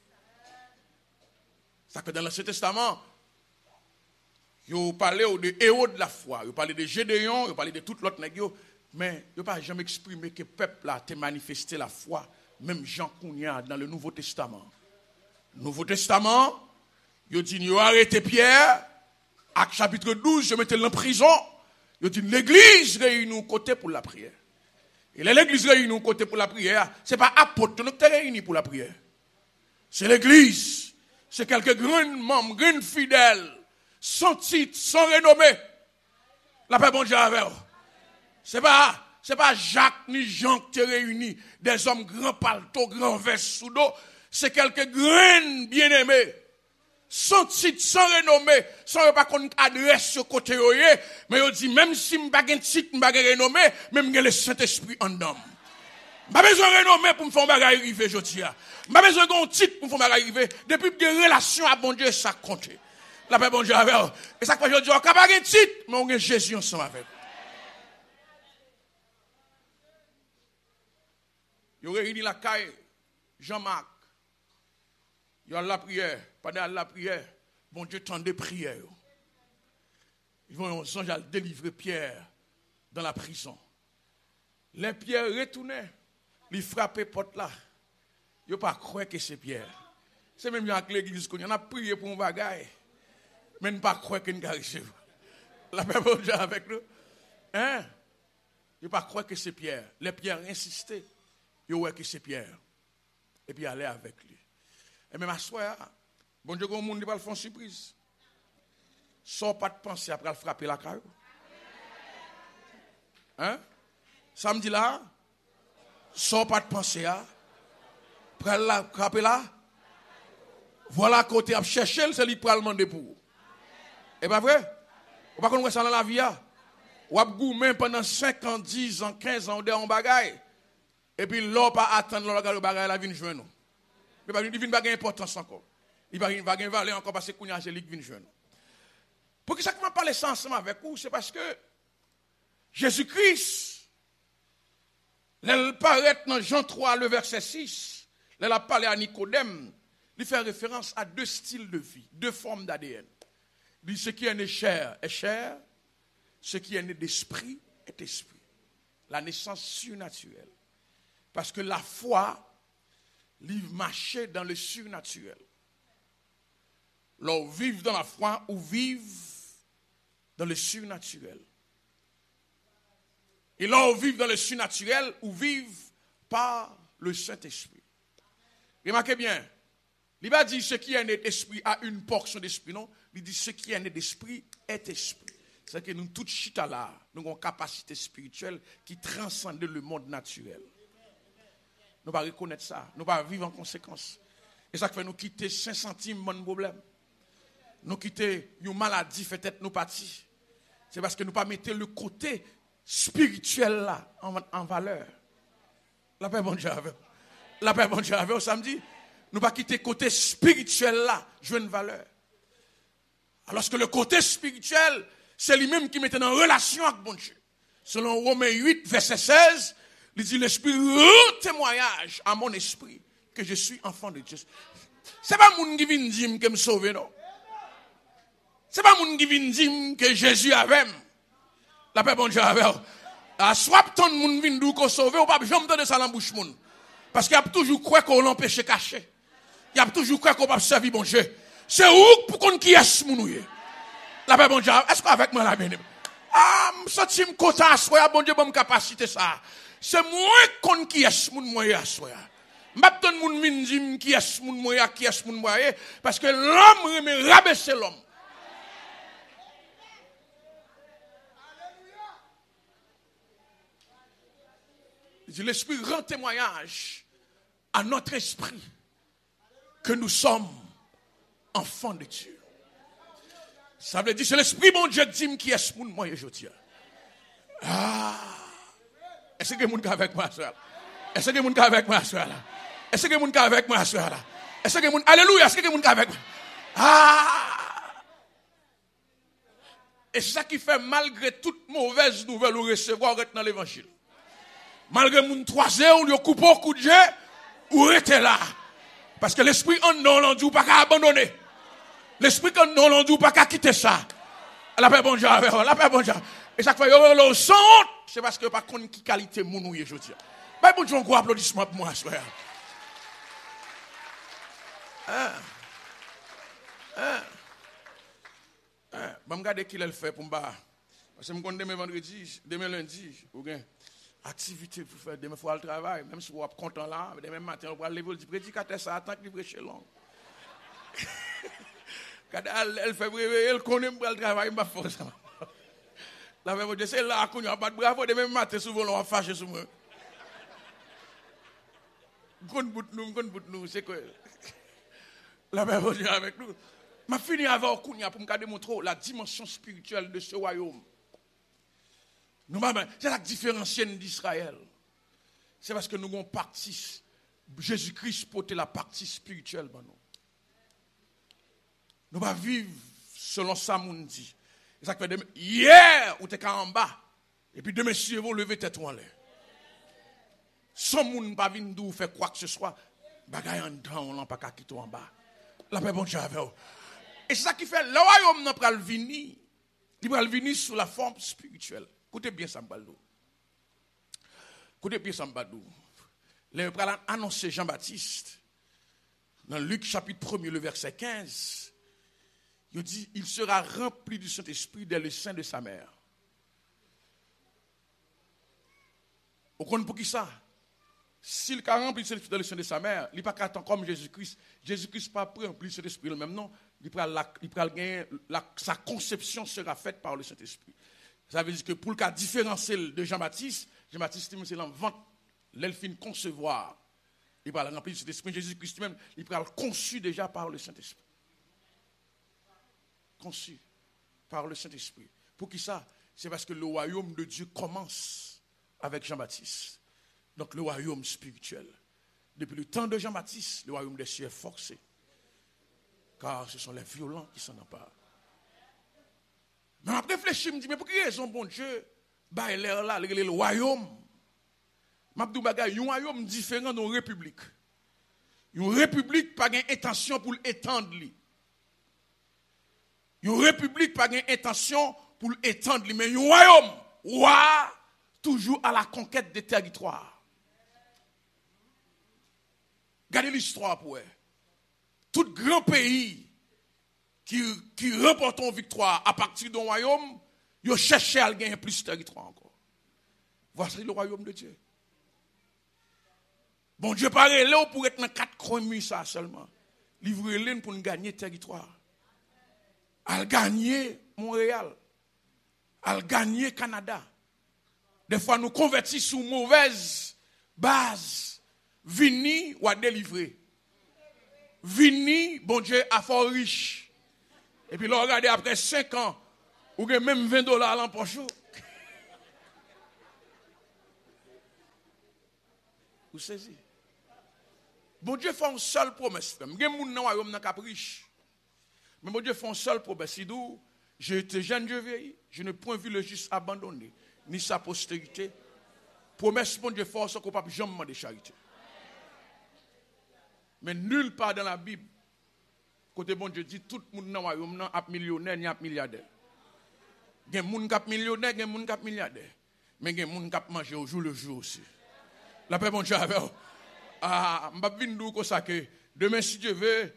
C'est que dans l'Ancien Testament, vous parlez des héros de la foi, vous parlez de Gédéon, vous parlez de tout l'autre nègre, mais vous n'avez pas jamais exprimé que le peuple a manifesté la foi, même Jean Kounia dans le Nouveau Testament. Nouveau Testament, il dit, il a arrêté Pierre, Acte chapitre 12, je mettais en prison, il dit, l'église réunit au côté pour la prière. Et l'église réunit au côté pour la prière, ce n'est pas apôtre qui est réuni pour la prière. C'est l'église. C'est quelques grands membres, grands fidèles, sans titre, sans renommée. La paix bon Dieu avec vous. C'est pas Jacques ni Jean qui te réunis, des hommes grands palto, grands vestes sous dos. C'est quelques graines bien-aimés, sans titre, sans renommée, sans pas qu'on adresse ce côté, mais on dit, même si je n'ai pas de titre, je n'ai pas de renommée, même le Saint-Esprit en homme. Je n'ai pas besoin de renommée pour me faire un bagage arriver, je dis. Je n'ai pas besoin d'un titre pour me faire un bagage arriver. Depuis que des relations à bon Dieu, ça compte. La paix bon Dieu avec vous. Et ça que je dis, on n'a pas de titre, mais on a Jésus ensemble avec vous. Ils ont réuni la caille, Jean-Marc. Ils ont la prière. Pendant la prière, bon Dieu tend des prières. Ils vont songer à délivrer Pierre dans la prison. Les Pierre retournaient, ils frappaient porte là. Ils n'ont pas cru que c'est Pierre. C'est même avec l'église qu'on a prié pour un bagaille. Mais ne pas croire qu'il n'a pas reçu. La paix bon Dieu avec nous. Hein? Ils n'ont pas cru que c'est Pierre. Les Pierre insistaient. Ils ont vu que c'est Pierre. Et puis aller avec lui. Et même à soi, bon Dieu, le monde ne va pas faire une surprise. Sans pas de penser après frapper la caille. Hein? Samedi là, sans pas de penser à, après la frapper là, voilà côté à chercher, c'est lui pour le demander pour. Et pas vrai? Ou pas qu'on ça dans la vie, ou à gourmand pendant 5 ans, 10 ans, 15 ans, on bagaille. Et puis l'on pas attendre le bagaille la vie joindre. Mais pas une pas importance encore. Il va gagner valeur encore parce que Kounia c'est lui qui vient joindre. Pour que ça que m'a parlé ça ensemble avec vous, c'est parce que Jésus-Christ, il paraît dans Jean 3, le verset 6, il a parlé à Nicodème, il fait référence à 2 styles de vie, 2 formes d'ADN. Il dit ce qui est né chair est chair, ce qui est né d'esprit est esprit. La naissance surnaturelle. Parce que la foi, il marche dans le surnaturel. L'on vive dans la foi ou vive dans le surnaturel. Et l'on vive dans le surnaturel ou vive par le Saint-Esprit. Remarquez bien, il va dire ce qui est né d'esprit a une portion d'esprit, non? Il dit ce qui est né d'esprit est esprit. c'est que nous tous chita là, nous avons une capacité spirituelle qui transcende le monde naturel. Nous ne pas reconnaître ça, nous ne pas vivre en conséquence. Et ça fait nous quitter 5 centimes mon problème. Nous quitter une maladie fait être nous partis. C'est parce que nous pas mettre le côté spirituel là en valeur. La paix bon Dieu avec. La paix bon Dieu avec au samedi. Nous pas quitter le côté spirituel là, jouer une valeur. Alors que le côté spirituel, c'est lui-même qui mettait en relation avec bon Dieu. Selon Romains 8, verset 16, il dit l'Esprit rend témoignage à mon esprit que je suis enfant de Dieu. C'est pas mon qui vient dire que me sauver, non. C'est pas mon qui vient dire que Jésus avait. La paix bon Dieu avait. À soit ton moun vient d'où qu'on sauver, ou pas jamais donner ça dans la bouche moun. Parce qu'il y a toujours quoi qu'on l'empêche caché. Il y a toujours quoi qu'on va servir bon Dieu. C'est où pour qu'on qui est mounouye. La paix bon Dieu, est-ce qu'avec moi la bien? Ah, me senti me content à soi, bon Dieu bonne capacité ça. C'est moi qu'on qui est moun moye à soi. M'abton moun vinn dim qui est moun moye qui est moun moye parce que l'homme remet rabaisser l'homme. L'Esprit rend témoignage à notre esprit que nous sommes enfants de Dieu. Ça veut dire c'est l'Esprit bon Dieu dit qui est moun moye aujourd'hui. Ah, est-ce que moun avec moi ça? Est-ce que moun avec moi ça? Est-ce que moun avec moi ça? Est-ce que moun alléluia, est-ce que moun avec moi? Ah! Et c'est ça qui fait malgré toute mauvaise nouvelle ou recevoir dans l'évangile. Malgré moun troisième ou le coupe au coup de Dieu ou rester là. Parce que l'esprit en non l'endou pas qu'à abandonner. L'esprit en non l'endou pas qu'à quitter ça. La paix bon Dieu, la paix bon Dieu. Et ça fait yo sans honte, c'est parce que pas connait qui qualité moun ou aujourd'hui. Ben bon Dieu, un gros applaudissement pour moi frère. Bon regarder qui le fait pour moi. Parce que me connais demain vendredi, demain lundi, ou bien activité pour faire demain faut aller travail, même si vous êtes content là, demain matin on va lever le prédicateur ça attend qu'il prêche long. Quand elle fait elle connaît pour le travail, m'a force. La même Dieu c'est là qu'on a pas de bravo demain matin souvent on va fâcher sur moi. Gon bout nous, c'est quoi? La même Dieu avec nous. M'a fini avant Kounia pour me démontrer la dimension spirituelle de ce royaume. C'est la différenciée d'Israël. C'est parce que nous avons partie, Jésus-Christ porte la partie spirituelle. Nous allons vivre selon ça, mon dit. Ça fait hier, ou t'es en bas, et puis demain, si vous levez tête en l'air. Sans moun pas venir d'où faire quoi que ce soit, bagay en dedans, on n'a pas qu'à quitter en bas. La paix bon Dieu avec vous. Et c'est ça qui fait, le royaume n'a pas le venir, il va venir sous la forme spirituelle. Écoutez bien ça, Mbaldou. Écoutez bien ça, Mbaldou. Le pral annoncer Jean-Baptiste, dans Luc chapitre 1er, le verset 15, il dit, il sera rempli du Saint-Esprit dès le sein de sa mère. Vous comprenez pour qui ça? S'il a rempli du Saint-Esprit dans le sein de sa mère, il n'est pas qu'attendre comme Jésus-Christ. Jésus-Christ n'a pas rempli du Saint-Esprit le même nom. Sa conception sera faite par le Saint-Esprit. Ça veut dire que pour le cas différencier de Jean-Baptiste, c'est l'envente, l'elfine concevoir. Il va remplir du Saint-Esprit. Jésus-Christ même, il va le conçu déjà par le Saint-Esprit. Conçu par le Saint-Esprit. Pour qui ça? C'est parce que le royaume de Dieu commence avec Jean-Baptiste. Donc le royaume spirituel. Depuis le temps de Jean-Baptiste, le royaume des cieux est forcé. Car ce sont les violents qui s'en emparent. Mais après réfléchir, je me dis, mais pour quelle raison, bon Dieu, bah, l'air là, le royaume, Mabdou Bagay, un royaume différent d'une république. Une république n'a pas d'intention pour l'étendre. Une république n'a pas d'intention pour l'étendre. Mais un royaume, roi, toujours à la conquête des territoires. Regardez l'histoire pour eux. Tout grand pays qui remporte une victoire à partir d'un royaume, ils cherchent à gagner plus de territoire encore. Voici le royaume de Dieu. Bon Dieu paraît là pour être dans 4 coins ça seulement. Livrer l'une pour gagner territoire. À gagner Montréal. à gagner Canada. Des fois, nous convertissons sur mauvaise base. Vini ou à délivrer. Vini, bon Dieu, à fort riche. Et puis, là, regardez, après 5 ans, ou même $20 à l'empoche. Vous saisissez? Bon Dieu fait une seule promesse. Il y a des gens qui sont riches. Mais bon Dieu fait une seule promesse. Il dit, j'ai été jeune, je vieillis. Je n'ai point vu le juste abandonné, ni sa postérité. Promesse, bon Dieu fait, c'est qu'on ne peut jamais demander charité. Mais nulle part dans la Bible, côté bon Dieu dit, tout le monde dans le royaume est millionnaire, ni milliardaire. Il y a des gens qui sont millionnaires, il y a des gens qui sont milliardaires. Mais il y a des gens qui mangent au jour le jour aussi. La paix, bon Dieu, avec vous. Je vais vous dire comme ça que demain, si Dieu veut,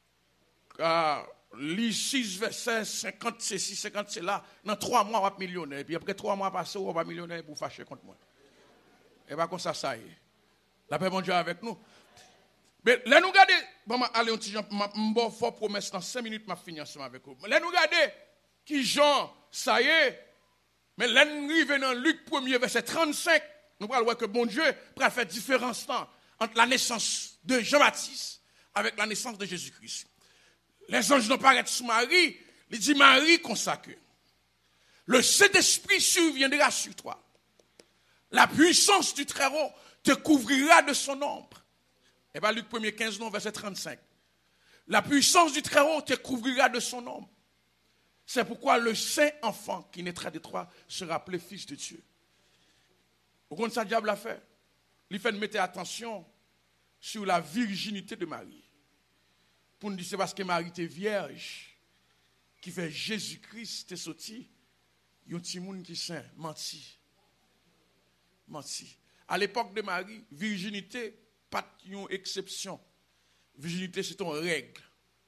lire 6 versets, 50 ceci, 50 cela, dans 3 mois, on va être millionnaire. Et puis après 3 mois passés, on va être millionnaire pour fâcher contre moi. Et bien, comme ça, ça y est. La paix, bon Dieu, avec nous. Mais là, nous regardons, bon, allez, on dit, je fort promesse dans 5 minutes, je finis ensemble avec vous. Là, nous regardons, qui Jean, ça y est. Mais là, nous arrivons dans Luc 1er, verset 35. Nous allons voir que bon Dieu peut faire différence entre la naissance de Jean-Baptiste avec la naissance de Jésus-Christ. Les anges n'ont pas arrêté sur Marie. Il dit Marie consacrée. Le Saint-Esprit surviendra sur toi. La puissance du Très-Haut te couvrira de son ombre. Et bien Luc 1er 15, verset 35. La puissance du Très-Haut te couvrira de son ombre. C'est pourquoi le saint enfant qui naîtra de toi sera appelé fils de Dieu. Au compte ça, diable a fait. Il fait mettre attention sur la virginité de Marie. Pour nous dire c'est parce que Marie était vierge qui fait Jésus-Christ est sorti. Il y a un petit monde qui saint, menti. Menti. À l'époque de Marie, virginité, pas une exception. Virginité, c'est une règle.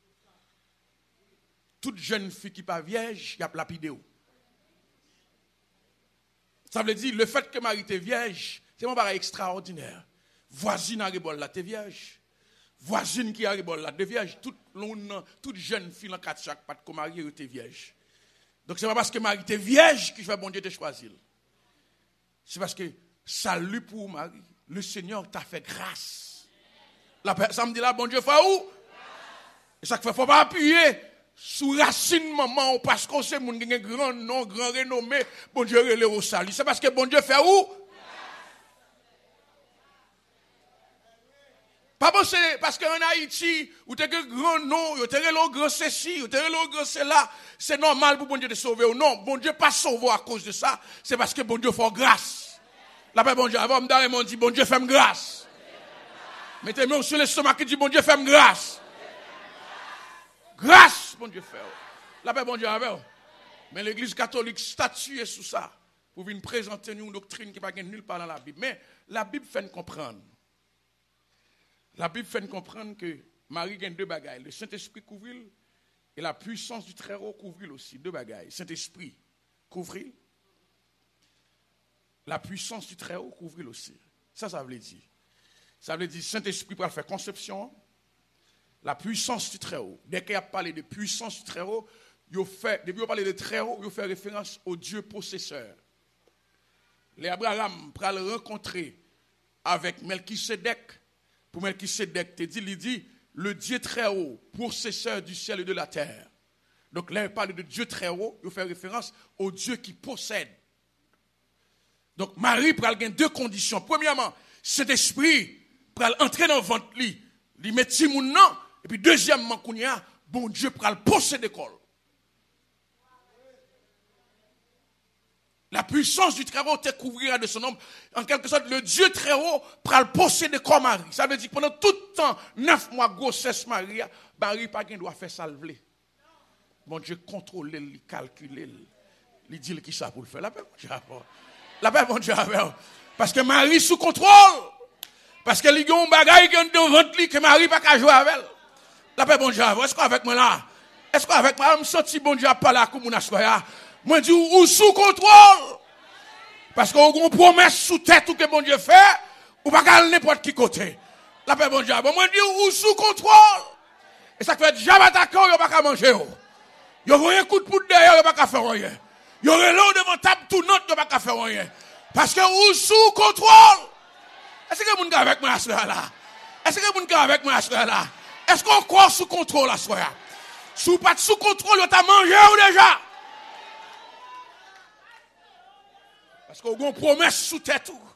Toute jeune fille qui n'est pas vierge, il y a lapidé. Ça veut dire, le fait que Marie était vierge, c'est un bagage extraordinaire. Voisine a rebol là, t'es vierge. Voisine qui a rebol là, t'es vierge. Toute jeune fille en 4 chaque patte comme Marie était vierge. Donc c'est pas parce que Marie était vierge que je vais bon Dieu te choisir. C'est parce que salut pour Marie. Le Seigneur t'a fait grâce. Ça me dit là, bon Dieu fait où? Et ça fait, faut pas appuyer sous racine maman parce qu'on sait mon grand nom, grand renommé, bon Dieu relève au salut. C'est parce que bon Dieu fait où? Pas bon, c'est parce qu'en Haïti, où tu as un grand nom, où tu as un grand ceci, où tu as un grand cela, c'est normal pour bon Dieu te sauver ou non. Bon Dieu pas sauver à cause de ça, c'est parce que bon Dieu fait grâce. La paix, bon Dieu, avant de dit bon Dieu fait grâce. Mettez-moi sur l'estomac qui dit bon Dieu fait grâce. Grâce, bon Dieu fait. La paix, bon Dieu, avec. Mais l'église catholique statue sous ça pour venir présenter une doctrine qui n'est pas nulle part dans la Bible. Mais la Bible fait nous comprendre. La Bible fait nous comprendre que Marie gagne 2 bagailles. Le Saint-Esprit couvre et la puissance du Très-Haut couvre aussi. 2 bagailles. Saint-Esprit couvre. La puissance du Très-Haut couvre aussi. Ça veut dire. Ça veut dire Saint-Esprit pour faire conception. La puissance du Très-Haut. Dès qu'il a parlé de puissance du Très-Haut, depuis qu'on parle de Très-Haut, il fait référence au Dieu possesseur. Les Abraham pour le rencontrer avec Melchisédek. Pour Melchisédek, il dit le Dieu Très-Haut, possesseur du ciel et de la terre. Donc là, il parle de Dieu Très-Haut, il fait référence au Dieu qui possède. Donc Marie pour avoir 2 conditions. Premièrement, cet esprit pour entrer dans le ventre, il met Timoun non. Et puis deuxièmement, bon Dieu pour le posséder l'école. La puissance du Très-Haut te couvrira de son ombre. En quelque sorte, le Dieu Très-Haut pour le posséder comme Marie. Ça veut dire que pendant tout le temps, 9 mois grossesse Marie, Marie pas doit faire salver. Bon Dieu contrôle, il calcule, il dit qui ça pour le faire. La paix, bon Dieu, la paix, bon Dieu, parce que Marie sous contrôle. Parce que il y a un bagage dans ventre que Marie pas qu'à jouer avec elle. La paix, bon Dieu, est-ce qu'on avec moi là? Est-ce qu'on avec moi? Je me sens bon Dieu pas là comme on a choisi. Moi dis ou sous contrôle. Parce qu'on a une promesse sous tête ou que bon Dieu fait, ou pas qu'à n'importe qui côté. La paix, bon Dieu, moi dis ou sous contrôle. Et ça fait jamais attaquer, ou pas qu'à manger. Yo voyez un coup de poudre derrière, ou pas qu'à faire rien. Il y aurait là devant table tout notre, il n'y a pas faire rien. Parce que vous sous contrôle. Est-ce que vous êtes avec moi à ce là? Est-ce que vous êtes avec moi à ce là? Est-ce qu'on croit sous contrôle à ce là? Si vous pas sous contrôle, vous avez mangé ou déjà? Parce qu'on a une promesse sous tête.